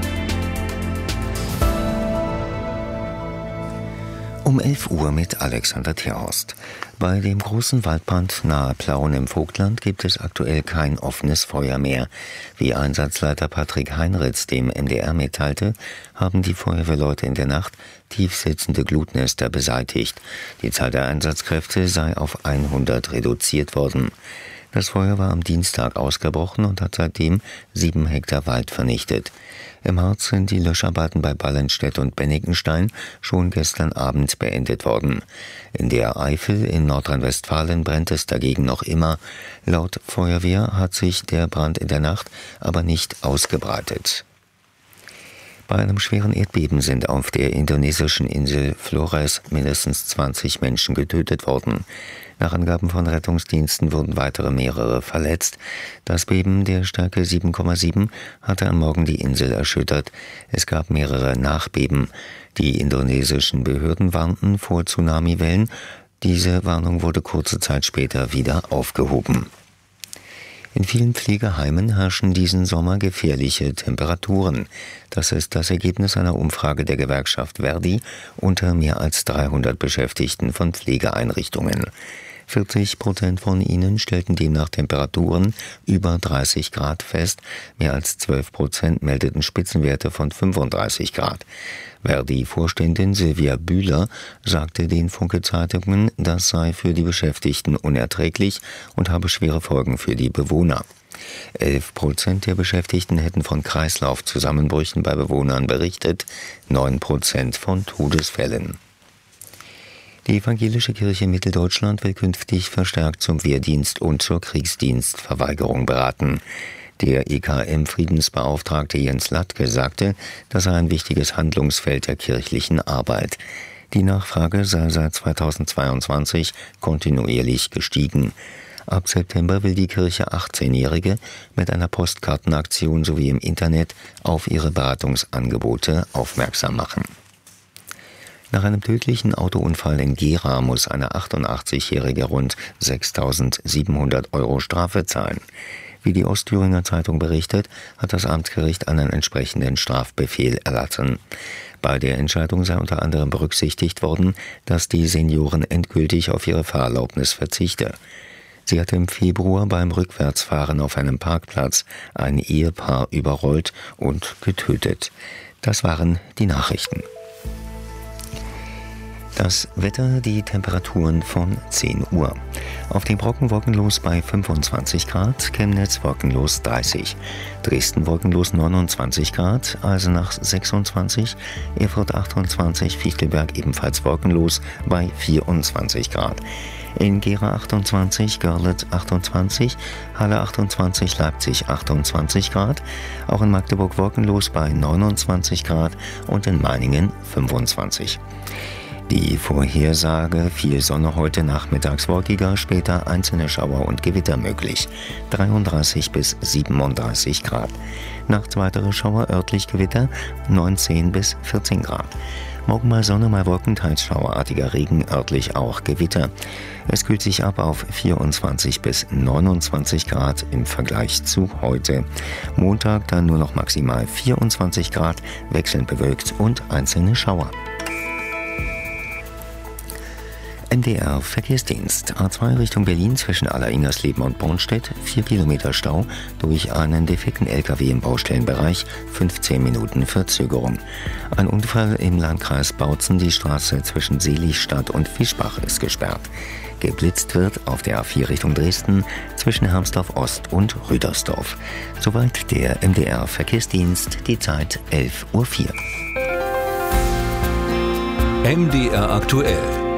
Um 11 Uhr mit Alexander Terhorst. Bei dem großen Waldbrand nahe Plauen im Vogtland gibt es aktuell kein offenes Feuer mehr. Wie Einsatzleiter Patrick Heinritz dem MDR mitteilte, haben die Feuerwehrleute in der Nacht tiefsitzende Glutnester beseitigt. Die Zahl der Einsatzkräfte sei auf 100 reduziert worden. Das Feuer war am Dienstag ausgebrochen und hat seitdem 7 Hektar Wald vernichtet. Im Harz sind die Löscharbeiten bei Ballenstedt und Bennigenstein schon gestern Abend beendet worden. In der Eifel in Nordrhein-Westfalen brennt es dagegen noch immer. Laut Feuerwehr hat sich der Brand in der Nacht aber nicht ausgebreitet. Bei einem schweren Erdbeben sind auf der indonesischen Insel Flores mindestens 20 Menschen getötet worden. Nach Angaben von Rettungsdiensten wurden mehrere verletzt. Das Beben der Stärke 7,7 hatte am Morgen die Insel erschüttert. Es gab mehrere Nachbeben. Die indonesischen Behörden warnten vor Tsunamiwellen. Diese Warnung wurde kurze Zeit später wieder aufgehoben. In vielen Pflegeheimen herrschen diesen Sommer gefährliche Temperaturen. Das ist das Ergebnis einer Umfrage der Gewerkschaft ver.di unter mehr als 300 Beschäftigten von Pflegeeinrichtungen. 40% von ihnen stellten demnach Temperaturen über 30 Grad fest. Mehr als 12% meldeten Spitzenwerte von 35 Grad. ver.di-Vorständin Silvia Bühler sagte den Funke-Zeitungen, das sei für die Beschäftigten unerträglich und habe schwere Folgen für die Bewohner. 11% der Beschäftigten hätten von Kreislaufzusammenbrüchen bei Bewohnern berichtet, 9% von Todesfällen. Die Evangelische Kirche Mitteldeutschland will künftig verstärkt zum Wehrdienst und zur Kriegsdienstverweigerung beraten. Der EKM-Friedensbeauftragte Jens Latke sagte, das sei ein wichtiges Handlungsfeld der kirchlichen Arbeit. Die Nachfrage sei seit 2022 kontinuierlich gestiegen. Ab September will die Kirche 18-Jährige mit einer Postkartenaktion sowie im Internet auf ihre Beratungsangebote aufmerksam machen. Nach einem tödlichen Autounfall in Gera muss eine 88-Jährige rund 6.700 € Strafe zahlen. Wie die Ostthüringer Zeitung berichtet, hat das Amtsgericht einen entsprechenden Strafbefehl erlassen. Bei der Entscheidung sei unter anderem berücksichtigt worden, dass die Seniorin endgültig auf ihre Fahrerlaubnis verzichte. Sie hatte im Februar beim Rückwärtsfahren auf einem Parkplatz ein Ehepaar überrollt und getötet. Das waren die Nachrichten. Das Wetter, die Temperaturen von 10 Uhr. Auf dem Brocken wolkenlos bei 25 Grad, Chemnitz wolkenlos 30, Dresden wolkenlos 29 Grad, Eisenach 26, Erfurt 28, Fichtelberg ebenfalls wolkenlos bei 24 Grad. In Gera 28, Görlitz 28, Halle 28, Leipzig 28 Grad, auch in Magdeburg wolkenlos bei 29 Grad und in Meiningen 25. Die Vorhersage: viel Sonne heute, nachmittags wolkiger, später einzelne Schauer und Gewitter möglich. 33 bis 37 Grad. Nachts weitere Schauer, örtlich Gewitter, 19 bis 14 Grad. Morgen mal Sonne, mal Wolken, teils schauerartiger Regen, örtlich auch Gewitter. Es kühlt sich ab auf 24 bis 29 Grad im Vergleich zu heute. Montag dann nur noch maximal 24 Grad, wechselnd bewölkt und einzelne Schauer. MDR Verkehrsdienst. A2 Richtung Berlin zwischen Allersingersleben und Bornstedt. 4 Kilometer Stau durch einen defekten LKW im Baustellenbereich. 15 Minuten Verzögerung. Ein Unfall im Landkreis Bautzen. Die Straße zwischen Seligstadt und Fischbach ist gesperrt. Geblitzt wird auf der A4 Richtung Dresden zwischen Hermsdorf Ost und Rüdersdorf. Soweit der MDR Verkehrsdienst. Die Zeit 11:04 Uhr. MDR aktuell.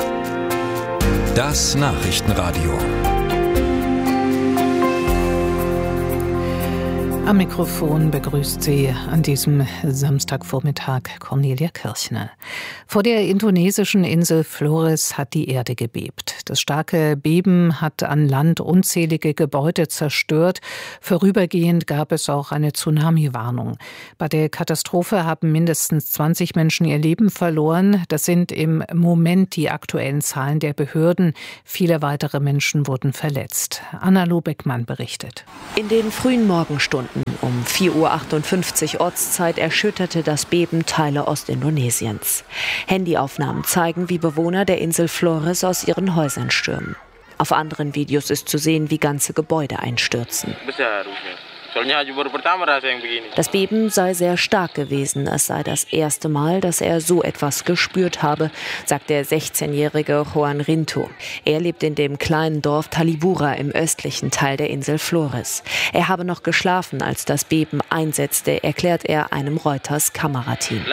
Das Nachrichtenradio. Am Mikrofon begrüßt Sie an diesem Samstagvormittag Cornelia Kirchner. Vor der indonesischen Insel Flores hat die Erde gebebt. Das starke Beben hat an Land unzählige Gebäude zerstört. Vorübergehend gab es auch eine Tsunami-Warnung. Bei der Katastrophe haben mindestens 20 Menschen ihr Leben verloren. Das sind im Moment die aktuellen Zahlen der Behörden. Viele weitere Menschen wurden verletzt. Anna Beckmann berichtet. In den frühen Morgenstunden um 4:58 Uhr Ortszeit erschütterte das Beben Teile Ostindonesiens. Handyaufnahmen zeigen, wie Bewohner der Insel Flores aus ihren Häusern stürmen. Auf anderen Videos ist zu sehen, wie ganze Gebäude einstürzen. Das Beben sei sehr stark gewesen. Es sei das erste Mal, dass er so etwas gespürt habe, sagt der 16-jährige Juan Rinto. Er lebt in dem kleinen Dorf Talibura im östlichen Teil der Insel Flores. Er habe noch geschlafen, als das Beben einsetzte, erklärt er einem Reuters-Kamerateam.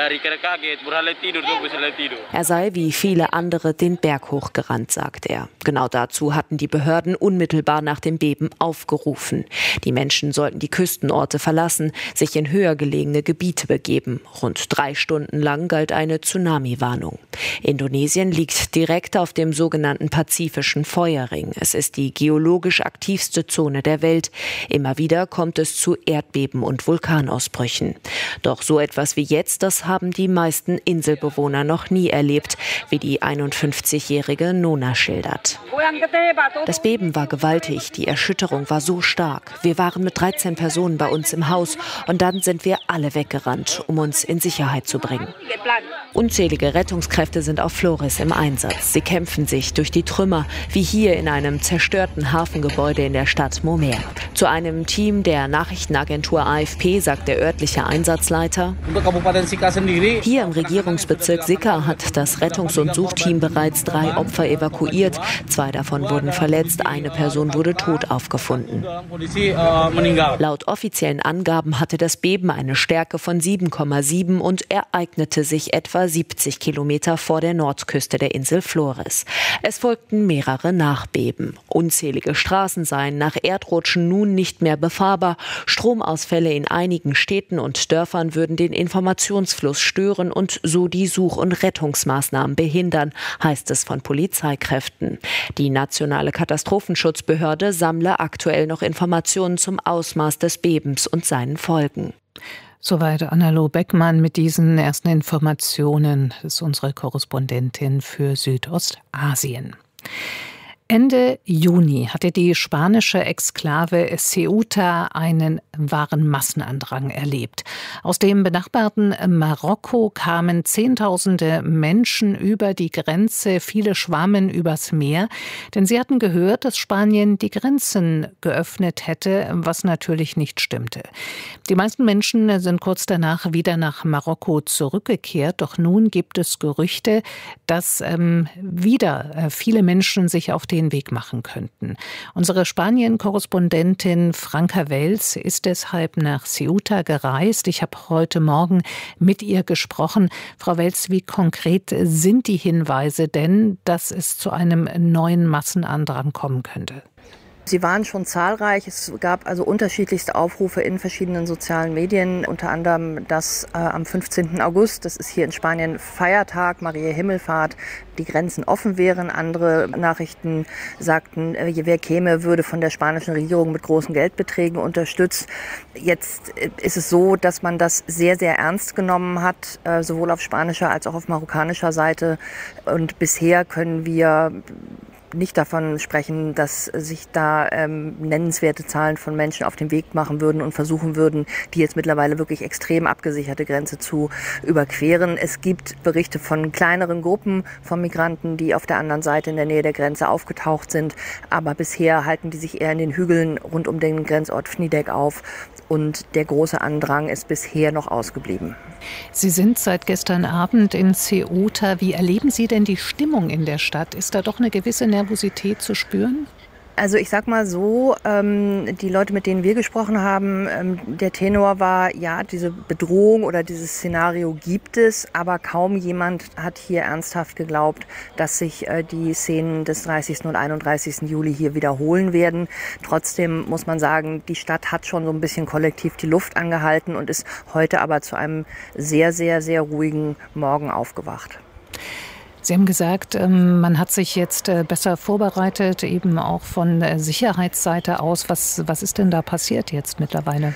Er sei wie viele andere den Berg hochgerannt, sagt er. Genau dazu hatten die Behörden unmittelbar nach dem Beben aufgerufen. Die Menschen sollten die Küstenorte verlassen, sich in höher gelegene Gebiete begeben. Rund 3 Stunden lang galt eine Tsunami-Warnung. Indonesien liegt direkt auf dem sogenannten Pazifischen Feuerring. Es ist die geologisch aktivste Zone der Welt. Immer wieder kommt es zu Erdbeben und Vulkanausbrüchen. Doch so etwas wie jetzt, das haben die meisten Inselbewohner noch nie erlebt, wie die 51-jährige Nona schildert. Das Beben war gewaltig, die Erschütterung war so stark. Wir waren mit 13 Personen bei uns im Haus und dann sind wir alle weggerannt, um uns in Sicherheit zu bringen. Unzählige Rettungskräfte sind auf Flores im Einsatz. Sie kämpfen sich durch die Trümmer, wie hier in einem zerstörten Hafengebäude in der Stadt Momer. Zu einem Team der Nachrichtenagentur AFP sagt der örtliche Einsatzleiter: Hier im Regierungsbezirk Sika hat das Rettungs- und Suchteam bereits 3 Opfer evakuiert. 2 davon wurden verletzt, eine Person wurde tot aufgefunden. Laut offiziellen Angaben hatte das Beben eine Stärke von 7,7 und ereignete sich etwa 70 Kilometer vor der Nordküste der Insel Flores. Es folgten mehrere Nachbeben. Unzählige Straßen seien nach Erdrutschen nun nicht mehr befahrbar. Stromausfälle in einigen Städten und Dörfern würden den Informationsfluss stören und so die Such- und Rettungsmaßnahmen behindern, heißt es von Polizeikräften. Die nationale Katastrophenschutzbehörde sammle aktuell noch Informationen zum Ausmaß des Bebens und seinen Folgen. Soweit Anna Beckmann mit diesen ersten Informationen. Das ist unsere Korrespondentin für Südostasien. Ende Juni hatte die spanische Exklave Ceuta einen wahren Massenandrang erlebt. Aus dem benachbarten Marokko kamen Zehntausende Menschen über die Grenze, viele schwammen übers Meer, denn sie hatten gehört, dass Spanien die Grenzen geöffnet hätte, was natürlich nicht stimmte. Die meisten Menschen sind kurz danach wieder nach Marokko zurückgekehrt, doch nun gibt es Gerüchte, dass wieder viele Menschen sich auf den Weg machen könnten. Unsere Spanien-Korrespondentin Franka Wels ist deshalb nach Ceuta gereist. Ich habe heute Morgen mit ihr gesprochen. Frau Wels, wie konkret sind die Hinweise denn, dass es zu einem neuen Massenandrang kommen könnte? Sie waren schon zahlreich. Es gab also unterschiedlichste Aufrufe in verschiedenen sozialen Medien, unter anderem, dass am 15. August, das ist hier in Spanien Feiertag, Mariä Himmelfahrt, die Grenzen offen wären. Andere Nachrichten sagten, wer käme, würde von der spanischen Regierung mit großen Geldbeträgen unterstützt. Jetzt ist es so, dass man das sehr, sehr ernst genommen hat, sowohl auf spanischer als auch auf marokkanischer Seite. Und bisher können wir nicht davon sprechen, dass sich da nennenswerte Zahlen von Menschen auf den Weg machen würden und versuchen würden, die jetzt mittlerweile wirklich extrem abgesicherte Grenze zu überqueren. Es gibt Berichte von kleineren Gruppen von Migranten, die auf der anderen Seite in der Nähe der Grenze aufgetaucht sind. Aber bisher halten die sich eher in den Hügeln rund um den Grenzort Fnideq auf. Und der große Andrang ist bisher noch ausgeblieben. Sie sind seit gestern Abend in Ceuta. Wie erleben Sie denn die Stimmung in der Stadt? Ist da doch eine gewisse Nervosität zu spüren? Also ich sag mal so, die Leute, mit denen wir gesprochen haben, der Tenor war, ja, diese Bedrohung oder dieses Szenario gibt es, aber kaum jemand hat hier ernsthaft geglaubt, dass sich die Szenen des 30. und 31. Juli hier wiederholen werden. Trotzdem muss man sagen, die Stadt hat schon so ein bisschen kollektiv die Luft angehalten und ist heute aber zu einem sehr, sehr, sehr ruhigen Morgen aufgewacht. Sie haben gesagt, man hat sich jetzt besser vorbereitet, eben auch von Sicherheitsseite aus. Was ist denn da passiert jetzt mittlerweile?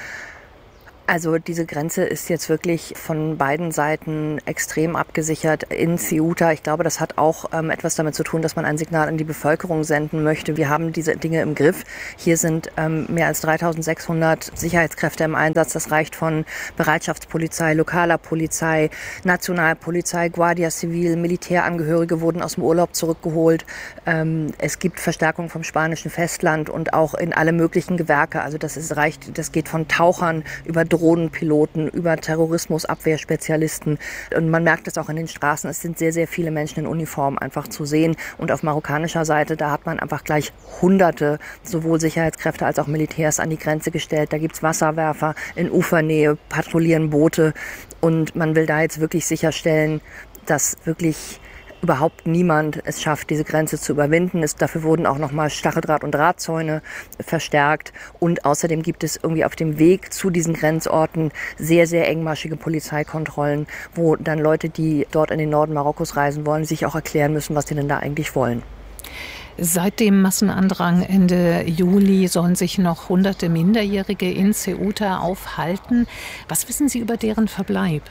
Also diese Grenze ist jetzt wirklich von beiden Seiten extrem abgesichert in Ceuta. Ich glaube, das hat auch etwas damit zu tun, dass man ein Signal an die Bevölkerung senden möchte. Wir haben diese Dinge im Griff. Hier sind mehr als 3.600 Sicherheitskräfte im Einsatz. Das reicht von Bereitschaftspolizei, lokaler Polizei, Nationalpolizei, Guardia Civil, Militärangehörige wurden aus dem Urlaub zurückgeholt. Es gibt Verstärkung vom spanischen Festland und auch in alle möglichen Gewerke. Also das geht von Tauchern über Drohnenpiloten, über Terrorismusabwehrspezialisten. Und man merkt es auch in den Straßen. Es sind sehr, sehr viele Menschen in Uniform einfach zu sehen. Und auf marokkanischer Seite, da hat man einfach gleich Hunderte, sowohl Sicherheitskräfte als auch Militärs an die Grenze gestellt. Da gibt es Wasserwerfer in Ufernähe, patrouillieren Boote. Und man will da jetzt wirklich sicherstellen, dass wirklich überhaupt niemand es schafft, diese Grenze zu überwinden. Dafür wurden auch nochmal Stacheldraht- und Drahtzäune verstärkt. Und außerdem gibt es irgendwie auf dem Weg zu diesen Grenzorten sehr, sehr engmaschige Polizeikontrollen, wo dann Leute, die dort in den Norden Marokkos reisen wollen, sich auch erklären müssen, was die denn da eigentlich wollen. Seit dem Massenandrang Ende Juli sollen sich noch hunderte Minderjährige in Ceuta aufhalten. Was wissen Sie über deren Verbleib?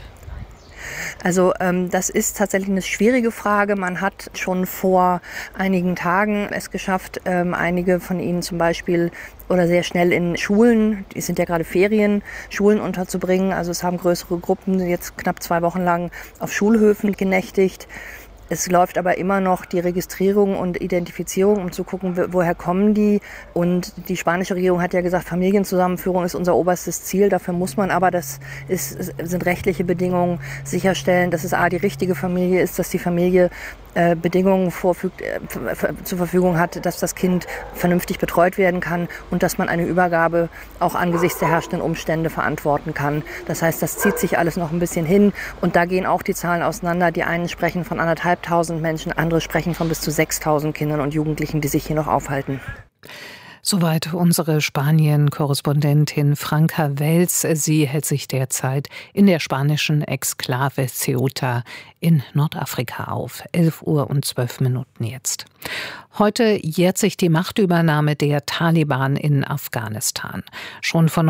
Also das ist tatsächlich eine schwierige Frage. Man hat schon vor einigen Tagen es geschafft, einige von ihnen zum Beispiel oder sehr schnell in Schulen, es sind ja gerade Ferien, Schulen unterzubringen. Also es haben größere Gruppen jetzt knapp 2 Wochen lang auf Schulhöfen genächtigt. Es läuft aber immer noch die Registrierung und Identifizierung, um zu gucken, woher kommen die. Und die spanische Regierung hat ja gesagt, Familienzusammenführung ist unser oberstes Ziel. Dafür muss man aber, sind rechtliche Bedingungen, sicherstellen, dass es die richtige Familie ist, dass die Familie Bedingungen zur Verfügung hat, dass das Kind vernünftig betreut werden kann und dass man eine Übergabe auch angesichts der herrschenden Umstände verantworten kann. Das heißt, das zieht sich alles noch ein bisschen hin und da gehen auch die Zahlen auseinander. Die einen sprechen von 1.500 Menschen, andere sprechen von bis zu 6.000 Kindern und Jugendlichen, die sich hier noch aufhalten. Soweit unsere Spanien-Korrespondentin Franka Wels. Sie hält sich derzeit in der spanischen Exklave Ceuta in Nordafrika auf. 11:12 Uhr jetzt. Heute jährt sich die Machtübernahme der Taliban in Afghanistan. Schon von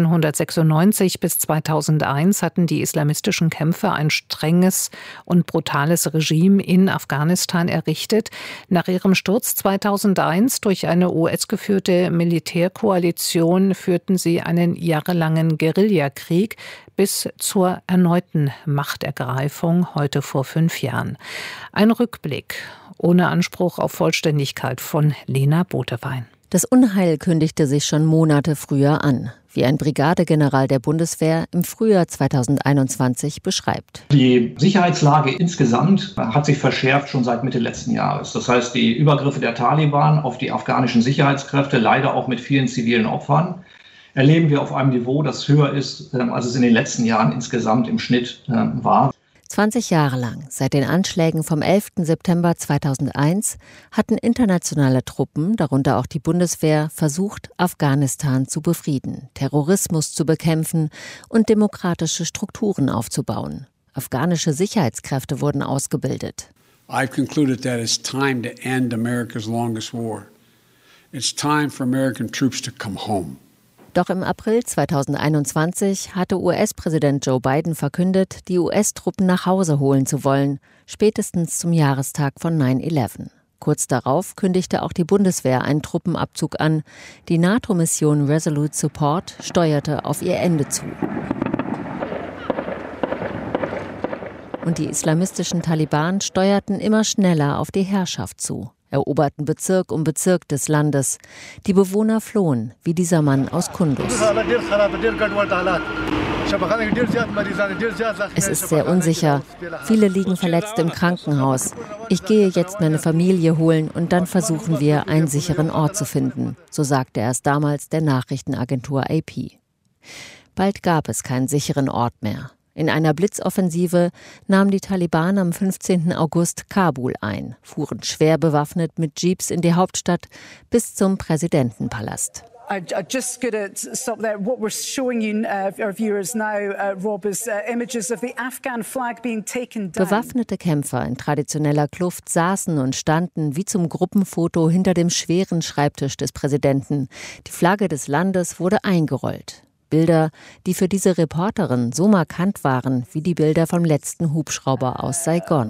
1996 bis 2001 hatten die islamistischen Kämpfer ein strenges und brutales Regime in Afghanistan errichtet. Nach ihrem Sturz 2001 durch eine US-geführte Militärkoalition führten sie einen jahrelangen Guerillakrieg bis zur erneuten Machtergreifung heute vor 5 Jahren. Ein Rückblick ohne Anspruch auf Vollständigkeit von Lena Botewein. Das Unheil kündigte sich schon Monate früher an, wie ein Brigadegeneral der Bundeswehr im Frühjahr 2021 beschreibt. Die Sicherheitslage insgesamt hat sich verschärft schon seit Mitte letzten Jahres. Das heißt, die Übergriffe der Taliban auf die afghanischen Sicherheitskräfte, leider auch mit vielen zivilen Opfern, erleben wir auf einem Niveau, das höher ist, als es in den letzten Jahren insgesamt im Schnitt war. 20 Jahre lang, seit den Anschlägen vom 11. September 2001, hatten internationale Truppen, darunter auch die Bundeswehr, versucht, Afghanistan zu befrieden, Terrorismus zu bekämpfen und demokratische Strukturen aufzubauen. Afghanische Sicherheitskräfte wurden ausgebildet. I've concluded that it's time to end America's longest war. It's time for American troops to come home. Doch im April 2021 hatte US-Präsident Joe Biden verkündet, die US-Truppen nach Hause holen zu wollen, spätestens zum Jahrestag von 9/11. Kurz darauf kündigte auch die Bundeswehr einen Truppenabzug an. Die NATO-Mission Resolute Support steuerte auf ihr Ende zu. Und die islamistischen Taliban steuerten immer schneller auf die Herrschaft zu, eroberten Bezirk um Bezirk des Landes. Die Bewohner flohen, wie dieser Mann aus Kunduz. Es ist sehr unsicher. Viele liegen verletzt im Krankenhaus. Ich gehe jetzt meine Familie holen und dann versuchen wir, einen sicheren Ort zu finden, so sagte er es damals der Nachrichtenagentur AP. Bald gab es keinen sicheren Ort mehr. In einer Blitzoffensive nahmen die Taliban am 15. August Kabul ein, fuhren schwer bewaffnet mit Jeeps in die Hauptstadt bis zum Präsidentenpalast. I just got to stop there. What we're showing you, our viewers now, Rob, is images of the Afghan flag being taken down. Bewaffnete Kämpfer in traditioneller Kluft saßen und standen wie zum Gruppenfoto hinter dem schweren Schreibtisch des Präsidenten. Die Flagge des Landes wurde eingerollt. Bilder, die für diese Reporterin so markant waren wie die Bilder vom letzten Hubschrauber aus Saigon.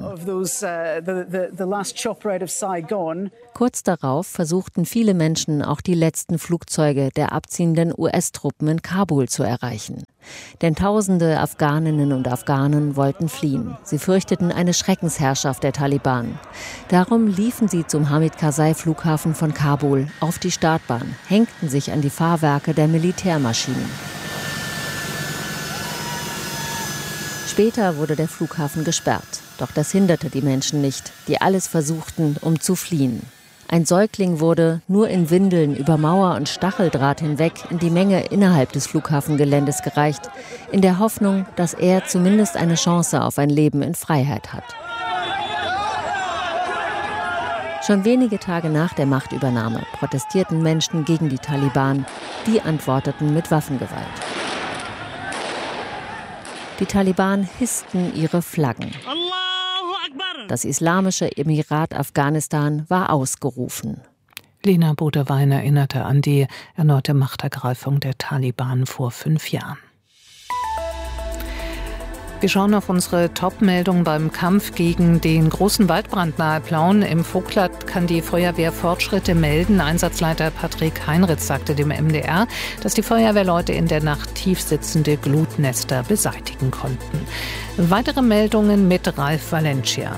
Kurz darauf versuchten viele Menschen auch die letzten Flugzeuge der abziehenden US-Truppen in Kabul zu erreichen. Denn tausende Afghaninnen und Afghanen wollten fliehen. Sie fürchteten eine Schreckensherrschaft der Taliban. Darum liefen sie zum Hamid-Karzai-Flughafen von Kabul auf die Startbahn, hängten sich an die Fahrwerke der Militärmaschinen. Später wurde der Flughafen gesperrt. Doch das hinderte die Menschen nicht, die alles versuchten, um zu fliehen. Ein Säugling wurde, nur in Windeln über Mauer und Stacheldraht hinweg, in die Menge innerhalb des Flughafengeländes gereicht, in der Hoffnung, dass er zumindest eine Chance auf ein Leben in Freiheit hat. Schon wenige Tage nach der Machtübernahme protestierten Menschen gegen die Taliban. Die antworteten mit Waffengewalt. Die Taliban hissten ihre Flaggen. Das Islamische Emirat Afghanistan war ausgerufen. Lena Bodewein erinnerte an die erneute Machtergreifung der Taliban vor 5 Jahren. Wir schauen auf unsere Top-Meldung beim Kampf gegen den großen Waldbrand nahe Plauen. Im Vogtland kann die Feuerwehr Fortschritte melden. Einsatzleiter Patrick Heinritz sagte dem MDR, dass die Feuerwehrleute in der Nacht tief sitzende Glutnester beseitigen konnten. Weitere Meldungen mit Ralf Valencia.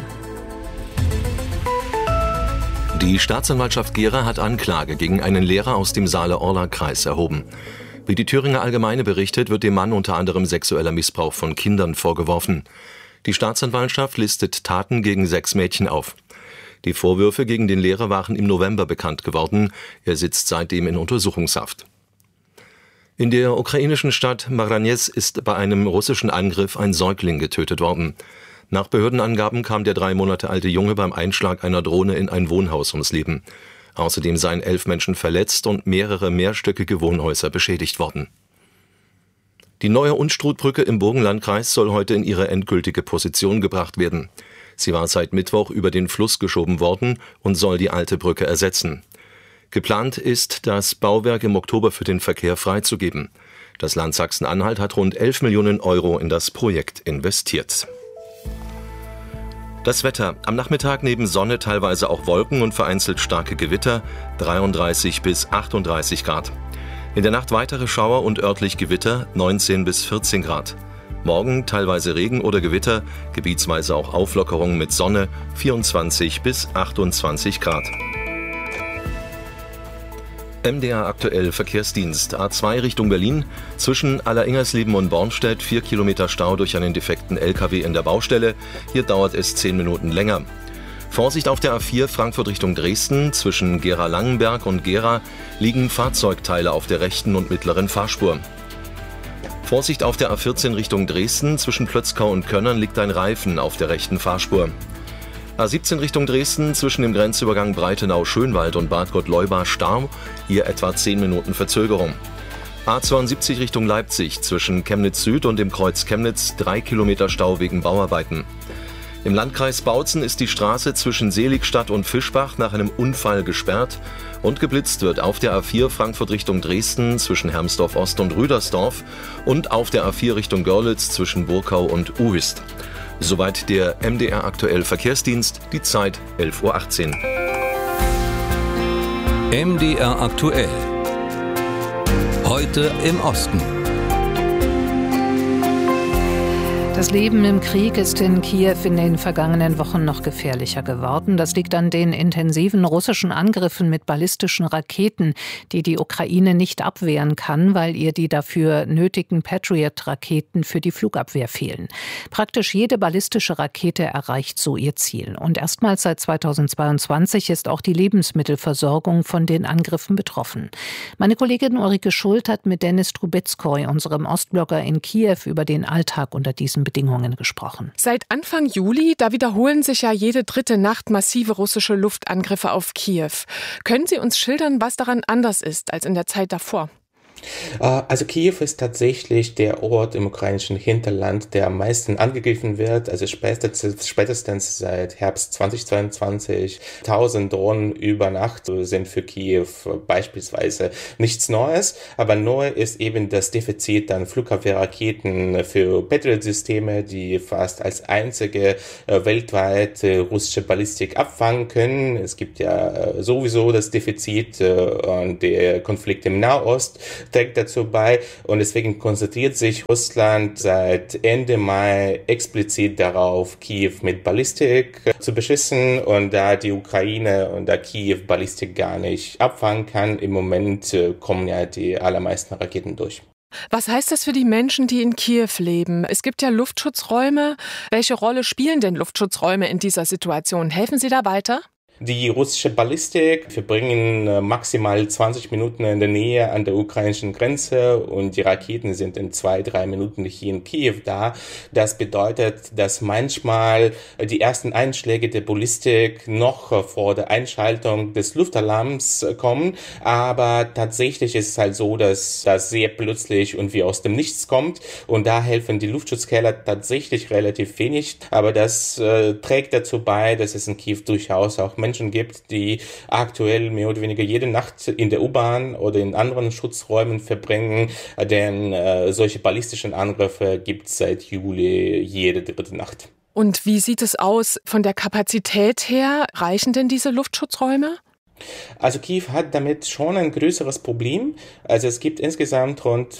Die Staatsanwaltschaft Gera hat Anklage gegen einen Lehrer aus dem Saale-Orla-Kreis erhoben. Wie die Thüringer Allgemeine berichtet, wird dem Mann unter anderem sexueller Missbrauch von Kindern vorgeworfen. Die Staatsanwaltschaft listet Taten gegen 6 Mädchen auf. Die Vorwürfe gegen den Lehrer waren im November bekannt geworden. Er sitzt seitdem in Untersuchungshaft. In der ukrainischen Stadt Maranez ist bei einem russischen Angriff ein Säugling getötet worden. Nach Behördenangaben kam der 3 Monate alte Junge beim Einschlag einer Drohne in ein Wohnhaus ums Leben. Außerdem seien 11 Menschen verletzt und mehrere mehrstöckige Wohnhäuser beschädigt worden. Die neue Unstrutbrücke im Burgenlandkreis soll heute in ihre endgültige Position gebracht werden. Sie war seit Mittwoch über den Fluss geschoben worden und soll die alte Brücke ersetzen. Geplant ist, das Bauwerk im Oktober für den Verkehr freizugeben. Das Land Sachsen-Anhalt hat rund 11 Millionen Euro in das Projekt investiert. Das Wetter. Am Nachmittag neben Sonne teilweise auch Wolken und vereinzelt starke Gewitter, 33 bis 38 Grad. In der Nacht weitere Schauer und örtlich Gewitter, 19 bis 14 Grad. Morgen teilweise Regen oder Gewitter, gebietsweise auch Auflockerung mit Sonne, 24 bis 28 Grad. MDR aktuell Verkehrsdienst. A2 Richtung Berlin. Zwischen Alleringers-Leben und Bornstedt 4 Kilometer Stau durch einen defekten LKW in der Baustelle. Hier dauert es 10 Minuten länger. Vorsicht auf der A4 Frankfurt Richtung Dresden. Zwischen Gera-Langenberg und Gera liegen Fahrzeugteile auf der rechten und mittleren Fahrspur. Vorsicht auf der A14 Richtung Dresden. Zwischen Plötzkau und Könnern liegt ein Reifen auf der rechten Fahrspur. A17 Richtung Dresden, zwischen dem Grenzübergang Breitenau-Schönwald und Bad Gott-Leubach Stau, hier etwa 10 Minuten Verzögerung. A72 Richtung Leipzig, zwischen Chemnitz Süd und dem Kreuz Chemnitz 3 Kilometer Stau wegen Bauarbeiten. Im Landkreis Bautzen ist die Straße zwischen Seligstadt und Fischbach nach einem Unfall gesperrt und geblitzt wird auf der A4 Frankfurt Richtung Dresden zwischen Hermsdorf Ost und Rüdersdorf und auf der A4 Richtung Görlitz zwischen Burkau und Uhist. Soweit der MDR aktuell Verkehrsdienst, die Zeit 11:18 Uhr. MDR aktuell. Heute im Osten. Das Leben im Krieg ist in Kiew in den vergangenen Wochen noch gefährlicher geworden. Das liegt an den intensiven russischen Angriffen mit ballistischen Raketen, die die Ukraine nicht abwehren kann, weil ihr die dafür nötigen Patriot-Raketen für die Flugabwehr fehlen. Praktisch jede ballistische Rakete erreicht so ihr Ziel. Und erstmals seit 2022 ist auch die Lebensmittelversorgung von den Angriffen betroffen. Meine Kollegin Ulrike Schult hat mit Dennis Trubetskoy, unserem Ostblogger in Kiew, über den Alltag unter diesen Bedingungen gesprochen. Seit Anfang Juli, da wiederholen sich ja jede dritte Nacht massive russische Luftangriffe auf Kiew. Können Sie uns schildern, was daran anders ist als in der Zeit davor? Also Kiew ist tatsächlich der Ort im ukrainischen Hinterland, der am meisten angegriffen wird. Also spätestens seit Herbst 2022 1000 Drohnen über Nacht sind für Kiew beispielsweise nichts Neues. Aber neu ist eben das Defizit an Flugabwehrraketen für Patriot-Systeme, die fast als einzige weltweit russische Ballistik abfangen können. Es gibt ja sowieso das Defizit und der Konflikt im Nahost trägt dazu bei und deswegen konzentriert sich Russland seit Ende Mai explizit darauf, Kiew mit Ballistik zu beschießen, und da die Ukraine und da Kiew Ballistik gar nicht abfangen kann, im Moment kommen ja die allermeisten Raketen durch. Was heißt das für die Menschen, die in Kiew leben? Es gibt ja Luftschutzräume. Welche Rolle spielen denn Luftschutzräume in dieser Situation? Helfen Sie da weiter? Die russische Ballistik verbringen maximal 20 Minuten in der Nähe an der ukrainischen Grenze und die Raketen sind in 2-3 Minuten hier in Kiew da. Das bedeutet, dass manchmal die ersten Einschläge der Ballistik noch vor der Einschaltung des Luftalarms kommen, aber tatsächlich ist es halt so, dass das sehr plötzlich und wie aus dem Nichts kommt, und da helfen die Luftschutzkeller tatsächlich relativ wenig, aber das trägt dazu bei, dass es in Kiew durchaus auch Menschen gibt, die aktuell mehr oder weniger jede Nacht in der U-Bahn oder in anderen Schutzräumen verbringen, denn solche ballistischen Angriffe gibt es seit Juli jede dritte Nacht. Und wie sieht es aus von der Kapazität her? Reichen denn diese Luftschutzräume? Also Kiew hat damit schon ein größeres Problem. Also es gibt insgesamt rund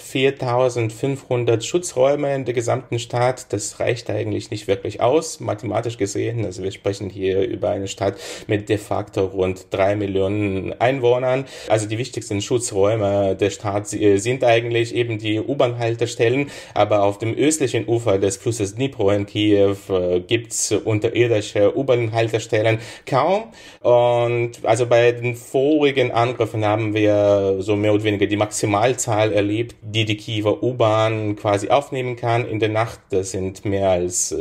4.500 Schutzräume in der gesamten Stadt. Das reicht eigentlich nicht wirklich aus, mathematisch gesehen. Also wir sprechen hier über eine Stadt mit de facto rund 3 Millionen Einwohnern. Also die wichtigsten Schutzräume der Stadt sind eigentlich eben die U-Bahn-Haltestellen. Aber auf dem östlichen Ufer des Flusses Dnipro in Kiew gibt's unterirdische U-Bahn-Haltestellen kaum. Und also bei den vorigen Angriffen haben wir so mehr oder weniger die Maximalzahl erlebt, die Kiewer U-Bahn quasi aufnehmen kann in der Nacht. Das sind mehr als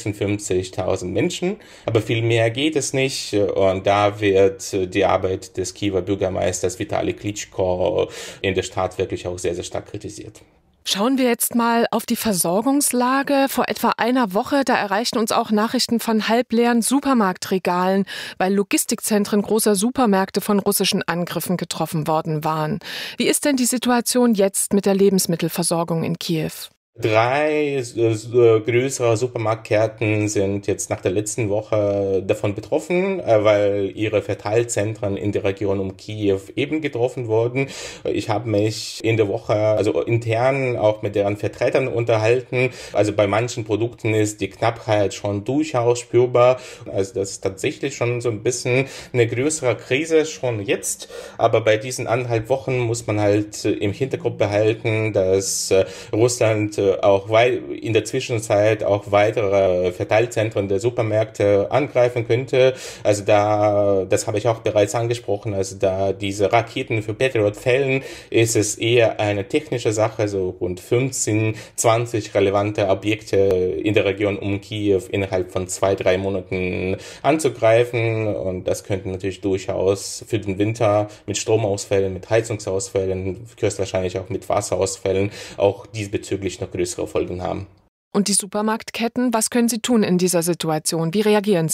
56.000 Menschen, aber viel mehr geht es nicht. Und da wird die Arbeit des Kiewer Bürgermeisters Vitali Klitschko in der Stadt wirklich auch sehr, sehr stark kritisiert. Schauen wir jetzt mal auf die Versorgungslage. Vor etwa einer Woche, da erreichten uns auch Nachrichten von halbleeren Supermarktregalen, weil Logistikzentren großer Supermärkte von russischen Angriffen getroffen worden waren. Wie ist denn die Situation jetzt mit der Lebensmittelversorgung in Kiew? 3 größere Supermarktketten sind jetzt nach der letzten Woche davon betroffen, weil ihre Verteilzentren in der Region um Kiew eben getroffen wurden. Ich habe mich in der Woche, also intern, auch mit deren Vertretern unterhalten. Also bei manchen Produkten ist die Knappheit schon durchaus spürbar. Also das ist tatsächlich schon so ein bisschen eine größere Krise schon jetzt. Aber bei diesen 1,5 Wochen muss man halt im Hinterkopf behalten, dass Russland auch in der Zwischenzeit auch weitere Verteilzentren der Supermärkte angreifen könnte. Also das habe ich auch bereits angesprochen, also da diese Raketen für Patriot fällen, ist es eher eine technische Sache, so rund 15, 20 relevante Objekte in der Region um Kiew innerhalb von 2-3 Monaten anzugreifen, und das könnte natürlich durchaus für den Winter mit Stromausfällen, mit Heizungsausfällen, höchstwahrscheinlich auch mit Wasserausfällen auch diesbezüglich noch größere Folgen haben. Und die Supermarktketten, was können sie tun in dieser Situation? Wie reagieren sie?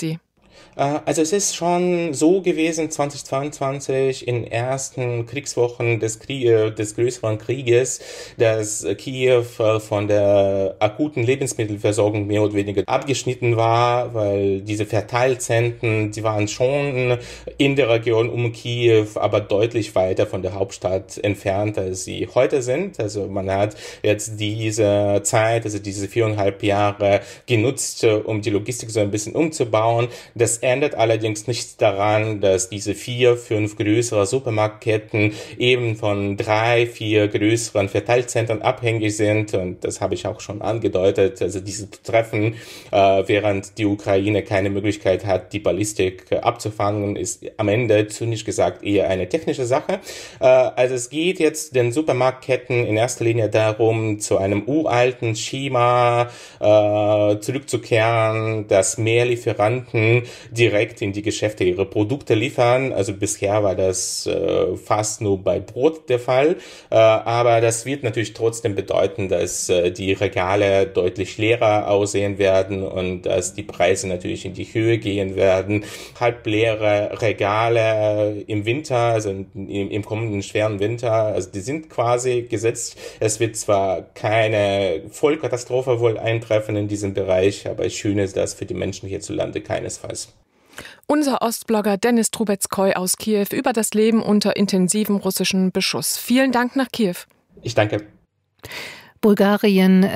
Also es ist schon so gewesen 2022 in ersten Kriegswochen des größeren Krieges, dass Kiew von der akuten Lebensmittelversorgung mehr oder weniger abgeschnitten war, weil diese Verteilzentren, die waren schon in der Region um Kiew, aber deutlich weiter von der Hauptstadt entfernt, als sie heute sind. Also man hat jetzt diese Zeit, also diese 4,5 Jahre genutzt, um die Logistik so ein bisschen umzubauen. Das ändert allerdings nichts daran, dass diese 4, 5 größere Supermarktketten eben von 3, 4 größeren Verteilzentren abhängig sind. Und das habe ich auch schon angedeutet. Also diese Treffen, während die Ukraine keine Möglichkeit hat, die Ballistik abzufangen, ist am Ende zynisch gesagt eher eine technische Sache. Also es geht jetzt den Supermarktketten in erster Linie darum, zu einem uralten Schema zurückzukehren, dass mehr Lieferanten direkt in die Geschäfte ihre Produkte liefern. Also bisher war das fast nur bei Brot der Fall. Aber das wird natürlich trotzdem bedeuten, dass die Regale deutlich leerer aussehen werden und dass die Preise natürlich in die Höhe gehen werden. Halbleere Regale im Winter, also im kommenden schweren Winter, also die sind quasi gesetzt. Es wird zwar keine Vollkatastrophe wohl eintreffen in diesem Bereich, aber schön ist das für die Menschen hierzulande keinesfalls. Unser Ostblogger Dennis Trubetskoy aus Kiew über das Leben unter intensivem russischen Beschuss. Vielen Dank nach Kiew. Ich danke. Bulgarien